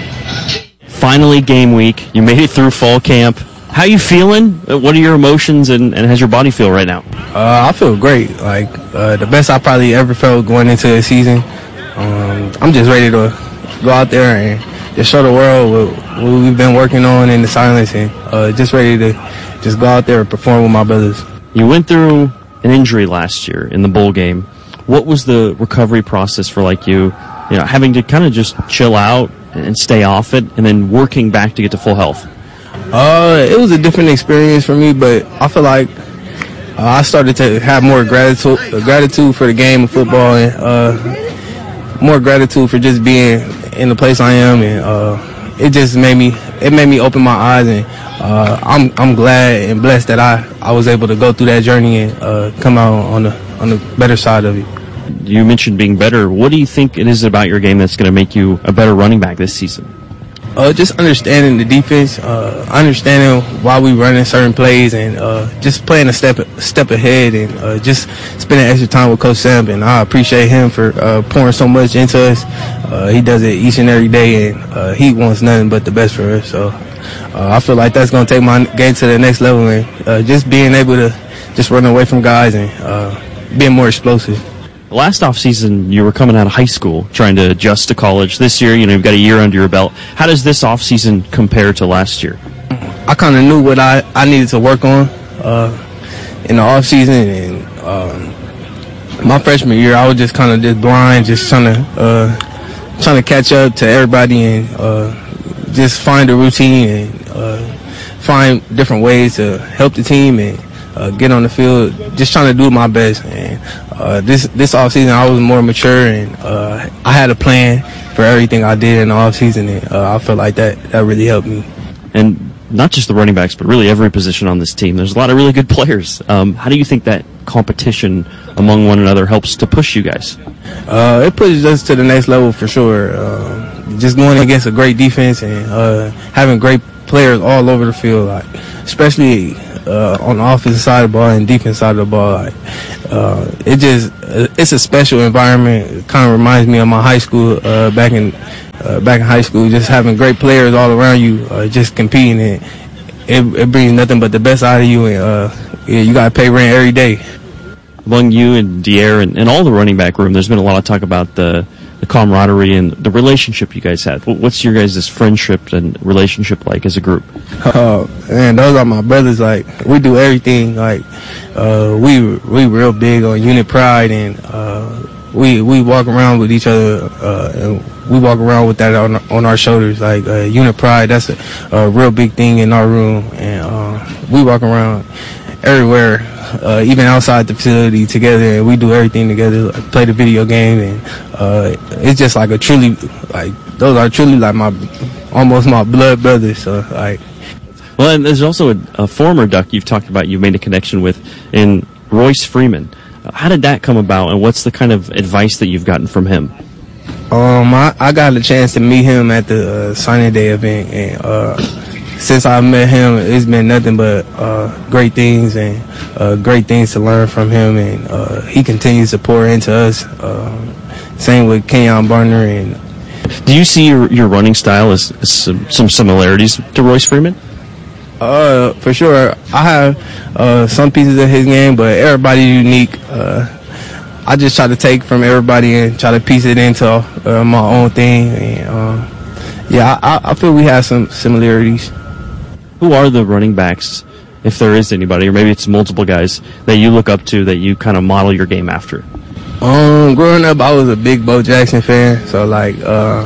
[SPEAKER 21] Finally, game week. You made it through fall camp. How you feeling? What are your emotions, and, and how's your body feel right now?
[SPEAKER 26] Uh, I feel great. Like, uh, the best I probably ever felt going into the season. Um, I'm just ready to go out there and just show the world what, what we've been working on in the silence, and uh, just ready to just go out there and perform with my brothers.
[SPEAKER 21] You went through an injury last year in the bowl game. What was the recovery process for, like, you, you know, having to kind of just chill out and stay off it, and then working back to get to full health?
[SPEAKER 26] Uh, it was a different experience for me, but I feel like uh, I started to have more gratitude, uh, gratitude for the game of football, and uh, more gratitude for just being in the place I am, and uh, it just made me, it made me open my eyes, and uh, I'm I'm glad and blessed that I, I was able to go through that journey and uh, come out on the on the better side of it.
[SPEAKER 21] You mentioned being better. What do you think it is about your game that's going to make you a better running back this season?
[SPEAKER 26] Uh, just understanding the defense, uh, understanding why we running certain plays, and uh, just playing a step step ahead, and uh, just spending extra time with Coach Sam. And I appreciate him for uh, pouring so much into us. Uh, he does it each and every day, and uh, he wants nothing but the best for us. So uh, I feel like that's going to take my game to the next level, and uh, just being able to just run away from guys and uh, being more explosive.
[SPEAKER 21] Last offseason, you were coming out of high school, trying to adjust to college. This year, you know, you've got a year under your belt. How does this offseason compare to last year?
[SPEAKER 26] I kind of knew what I, I needed to work on uh, in the offseason, and um, my freshman year, I was just kind of just blind, just trying to uh, trying to catch up to everybody, and uh, just find a routine, and uh, find different ways to help the team and uh, get on the field. Just trying to do my best. And uh, this this offseason, I was more mature, and uh, I had a plan for everything I did in the offseason, and uh, I felt like that that really helped me.
[SPEAKER 21] And not just the running backs, but really every position on this team. There's a lot of really good players. Um, how do you think that competition among one another helps to push you guys?
[SPEAKER 26] Uh, it pushes us to the next level for sure. Uh, just going against a great defense and uh, having great players all over the field, like especially uh, on the offensive side of the ball and defense side of the ball. Like uh, it just uh, it's a special environment. It kind of reminds me of my high school uh, back in. Uh, back in high school, just having great players all around you, uh, just competing, and it, it brings nothing but the best out of you, and uh, yeah, you got to pay rent every day.
[SPEAKER 21] Among you and Dier and, and all the running back room, there's been a lot of talk about the, the camaraderie and the relationship you guys have. What's your guys' friendship and relationship like as a group?
[SPEAKER 26] Oh, man, those are my brothers. Like, we do everything. Like, uh, we we real big on unit pride, and uh, we we walk around with each other, uh, and we walk around with that on on our shoulders, like uh, unit pride. That's a, a real big thing in our room, and uh, we walk around everywhere, uh, even outside the facility together, and we do everything together, like play the video game, and uh, it's just like a truly, like those are truly like my, almost my blood brothers. So like,
[SPEAKER 21] well, and there's also a, a former Duck you've talked about, you've made a connection with, in Royce Freeman. How did that come about, and what's the kind of advice that you've gotten from him?
[SPEAKER 26] Um, I, I got a chance to meet him at the uh, signing day event, and uh, since I met him, it's been nothing but uh, great things and uh, great things to learn from him, and uh, he continues to pour into us. Uh, same with Kenyon Barner. And
[SPEAKER 21] do you see your, your running style as, as some, some similarities to Royce Freeman?
[SPEAKER 26] Uh, for sure. I have uh, some pieces of his game, but everybody's unique. Uh, I just try to take from everybody and try to piece it into uh, my own thing. And uh, yeah, I, I feel we have some similarities.
[SPEAKER 21] Who are the running backs, if there is anybody, or maybe it's multiple guys, that you look up to, that you kind of model your game after?
[SPEAKER 26] Um, growing up, I was a big Bo Jackson fan. So, like, uh,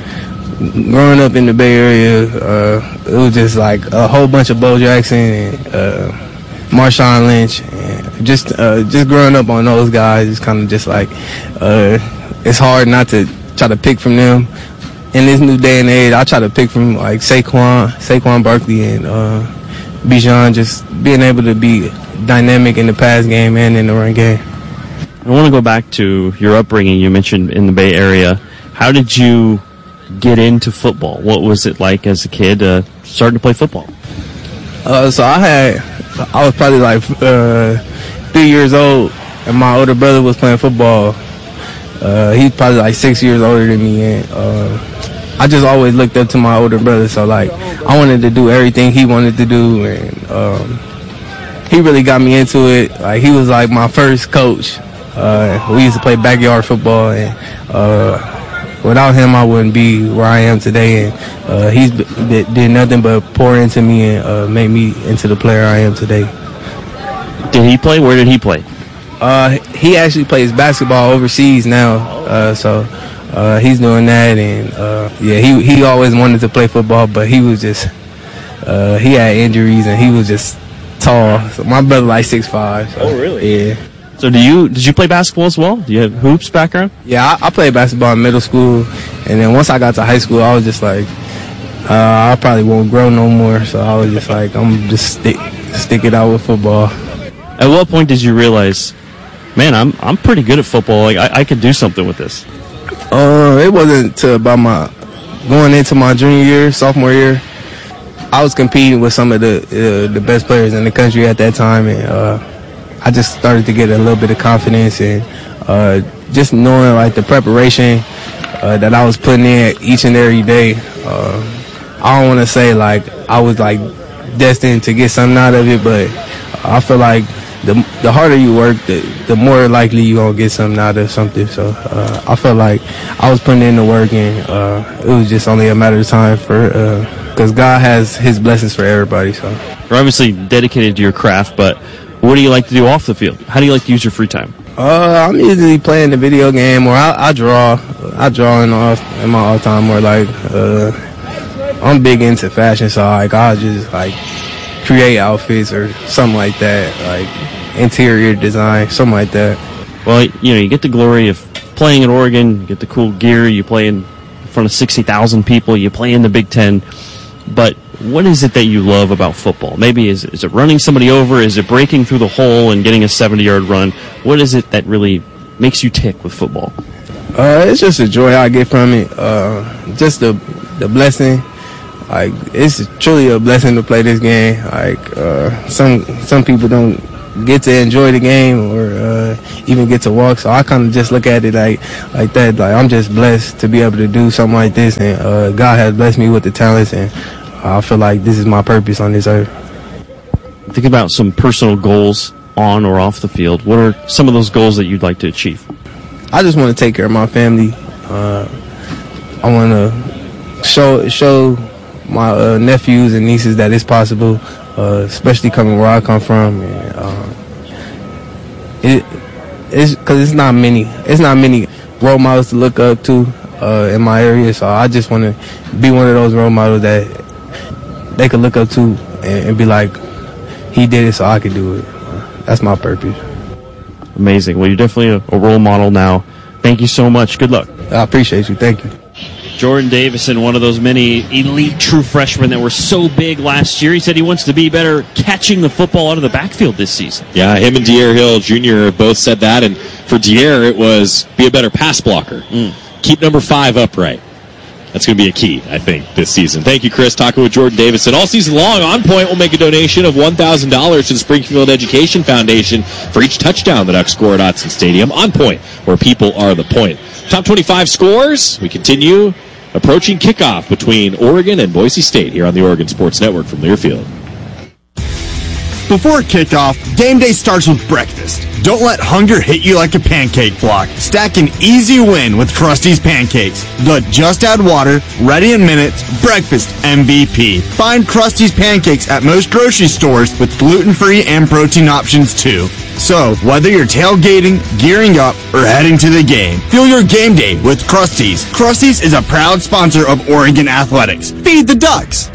[SPEAKER 26] growing up in the Bay Area, uh, it was just like a whole bunch of Bo Jackson and uh, Marshawn Lynch. And just uh, just growing up on those guys, it's kind of just like, uh, it's hard not to try to pick from them. In this new day and age, I try to pick from like Saquon, Saquon Barkley, and uh, Bijan, just being able to be dynamic in the pass game and in the run game.
[SPEAKER 21] I want to go back to your upbringing. You mentioned in the Bay Area. How did you get into football? What was it like as a kid uh, starting to play football?
[SPEAKER 26] Uh, so I had, I was probably like uh, three years old, and my older brother was playing football. Uh, he's probably like six years older than me, and uh, I just always looked up to my older brother. So like, I wanted to do everything he wanted to do, and um, he really got me into it. Like, he was like my first coach. Uh, we used to play backyard football, and uh, without him, I wouldn't be where I am today. And uh, he's b- did nothing but pour into me and uh, make me into the player I am today.
[SPEAKER 21] Did he play? Where did he play?
[SPEAKER 26] Uh, he actually plays basketball overseas now, uh, so uh, he's doing that. And uh, yeah, he he always wanted to play football, but he was just uh, he had injuries, and he was just tall. So my brother like six five. So,
[SPEAKER 21] oh, really?
[SPEAKER 26] Yeah.
[SPEAKER 21] So do you did you play basketball as well? Do you have hoops background?
[SPEAKER 26] Yeah, I, I played basketball in middle school, and then once I got to high school, I was just like, uh, I probably won't grow no more. So I was just like, I'm just stick stick it out with football.
[SPEAKER 21] At what point did you realize, man, I'm I'm pretty good at football. Like I, I could do something with this.
[SPEAKER 26] Uh, it wasn't to about my going into my junior year, sophomore year. I was competing with some of the uh, the best players in the country at that time, and uh, I just started to get a little bit of confidence, and uh, just knowing like the preparation uh, that I was putting in each and every day. Uh, I don't want to say like I was like destined to get something out of it, but I feel like the the harder you work, the the more likely you're going to get something out of something. So uh, I felt like I was putting in the work, and uh, it was just only a matter of time for, because uh, God has his blessings for everybody. So
[SPEAKER 21] you're obviously dedicated to your craft, but what do you like to do off the field? How do you like to use your free time?
[SPEAKER 26] Uh, I'm usually playing the video game, or I, I draw. I draw in, off, in my off time, or like uh, I'm big into fashion, so like I just like create outfits or something like that, like interior design, something like that.
[SPEAKER 21] Well, you know, you get the glory of playing at Oregon, you get the cool gear, you play in front of sixty thousand people, you play in the Big Ten, but what is it that you love about football? Maybe is, is it running somebody over? Is it breaking through the hole and getting a seventy-yard run? What is it that really makes you tick with football?
[SPEAKER 26] Uh, it's just the joy I get from it. Uh, just the the blessing. Like, it's truly a blessing to play this game. Like, uh, some some people don't get to enjoy the game or uh, even get to walk. So I kind of just look at it like like that. Like, I'm just blessed to be able to do something like this, and uh, God has blessed me with the talents, and I feel like this is my purpose on this earth.
[SPEAKER 21] Think about some personal goals on or off the field. What are some of those goals that you'd like to achieve?
[SPEAKER 26] I just want to take care of my family. Uh, I want to show show my uh, nephews and nieces that it's possible, uh, especially coming where I come from. And, uh, it it's because it's not many. It's not many role models to look up to uh, in my area. So I just want to be one of those role models that they could look up to and, and be like, he did it, so I could do it. That's my purpose.
[SPEAKER 21] Amazing. Well, you're definitely a, a role model now. Thank you so much. Good luck.
[SPEAKER 26] I appreciate you. Thank you.
[SPEAKER 21] Jordan Davison, one of those many elite true freshmen that were so big last year. He said he wants to be better catching the football out of the backfield this season.
[SPEAKER 4] Yeah, him and De'Aaron Hill Junior both said that. And for De'Aaron, it was be a better pass blocker. Mm. Keep number five upright. That's going to be a key, I think, this season. Thank you, Chris. Talking with Jordan Davison. All season long, On Point will make a donation of one thousand dollars to the Springfield Education Foundation for each touchdown the Ducks score at Autzen Stadium. On Point, where people are the point. Top twenty-five scores. We continue approaching kickoff between Oregon and Boise State here on the Oregon Sports Network from Learfield.
[SPEAKER 5] Before kickoff, game day starts with breakfast. Don't let hunger hit you like a pancake block. Stack an easy win with Krusty's Pancakes. But just add water, ready in minutes, breakfast M V P. Find Krusty's Pancakes at most grocery stores with gluten-free and protein options too. So, whether you're tailgating, gearing up, or heading to the game, feel your game day with Krusty's. Krusty's is a proud sponsor of Oregon Athletics. Feed the Ducks!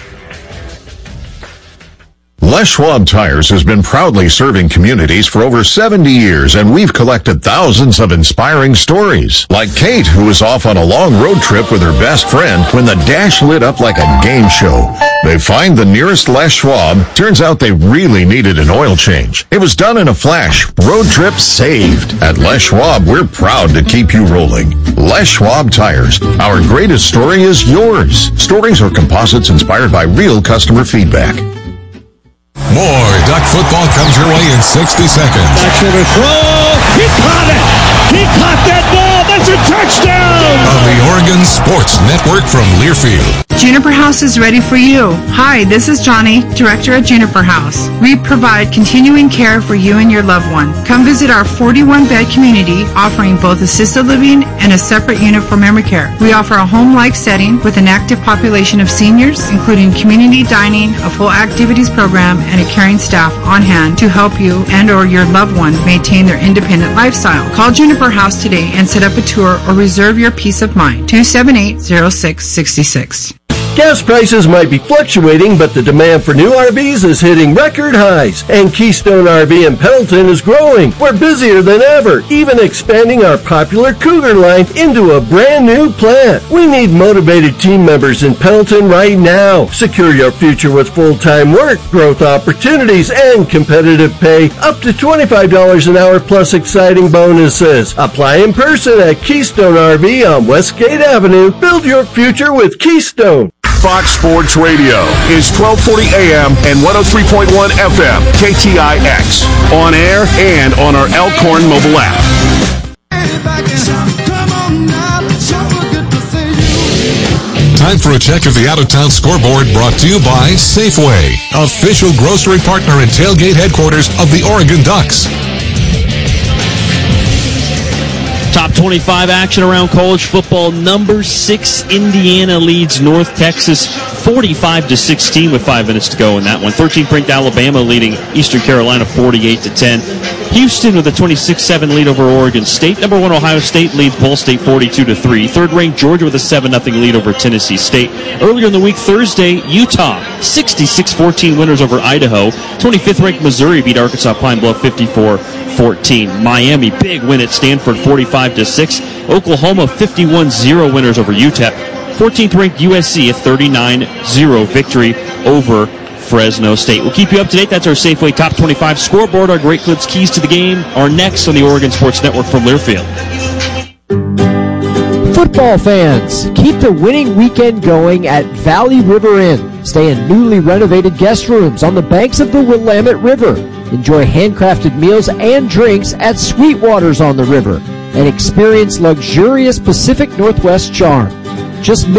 [SPEAKER 7] Les Schwab Tires has been proudly serving communities for over seventy years, and we've collected thousands of inspiring stories. Like Kate, who was off on a long road trip with her best friend when the dash lit up like a game show. They find the nearest Les Schwab. Turns out they really needed an oil change. It was done in a flash. Road trip saved. At Les Schwab, we're proud to keep you rolling. Les Schwab Tires. Our greatest story is yours. Stories or composites inspired by real customer feedback. More Duck football comes your way in sixty seconds.
[SPEAKER 12] Back to the throw. He caught it. He caught that ball. That's a touchdown.
[SPEAKER 7] On the Oregon Sports Network from Learfield.
[SPEAKER 13] Juniper House is ready for you. Hi, this is Johnny, Director at Juniper House. We provide continuing care for you and your loved one. Come visit our forty-one bed community, offering both assisted living and a separate unit for memory care. We offer a home-like setting with an active population of seniors, including community dining, a full activities program, and a caring staff on hand to help you and or your loved one maintain their independent lifestyle. Call Juniper House today and set up a tour or reserve your peace of mind. two seven eight, zero six six six.
[SPEAKER 15] Gas prices might be fluctuating, but the demand for new R Vs is hitting record highs, and Keystone R V in Pendleton is growing. We're busier than ever, even expanding our popular Cougar line into a brand new plant. We need motivated team members in Pendleton right now. Secure your future with full-time work, growth opportunities, and competitive pay, up to twenty-five dollars an hour plus exciting bonuses. Apply in person at Keystone R V on Westgate Avenue. Build your future with Keystone.
[SPEAKER 9] Fox Sports Radio is twelve forty A M and one oh three point one F M, K T I X, on air and on our Elkhorn mobile app.
[SPEAKER 7] Time for a check of the out-of-town scoreboard, brought to you by Safeway, official grocery partner and tailgate headquarters of the Oregon Ducks.
[SPEAKER 21] Top twenty-five action around college football. Number six, Indiana leads North Texas forty-five to sixteen with five minutes to go in that one. thirteenth ranked Alabama leading Eastern Carolina forty-eight to ten. Houston with a twenty-six seven lead over Oregon State. Number one Ohio State leads Ball State forty-two to three. Third-ranked Georgia with a seven nothing lead over Tennessee State. Earlier in the week, Thursday, Utah sixty-six fourteen winners over Idaho. twenty-fifth ranked Missouri beat Arkansas Pine Bluff fifty-four fourteen. Miami, big win at Stanford forty-five to six. Oklahoma fifty-one zero winners over U T E P. fourteenth ranked U S C a thirty-nine zero victory over Fresno State. We'll keep you up to date. That's our Safeway Top twenty-five scoreboard. Our great clips, keys to the game, are next on the Oregon Sports Network from Learfield.
[SPEAKER 14] Football fans, keep the winning weekend going at Valley River Inn. Stay in newly renovated guest rooms on the banks of the Willamette River. Enjoy handcrafted meals and drinks at Sweetwater's on the river. And experience luxurious Pacific Northwest charm. Just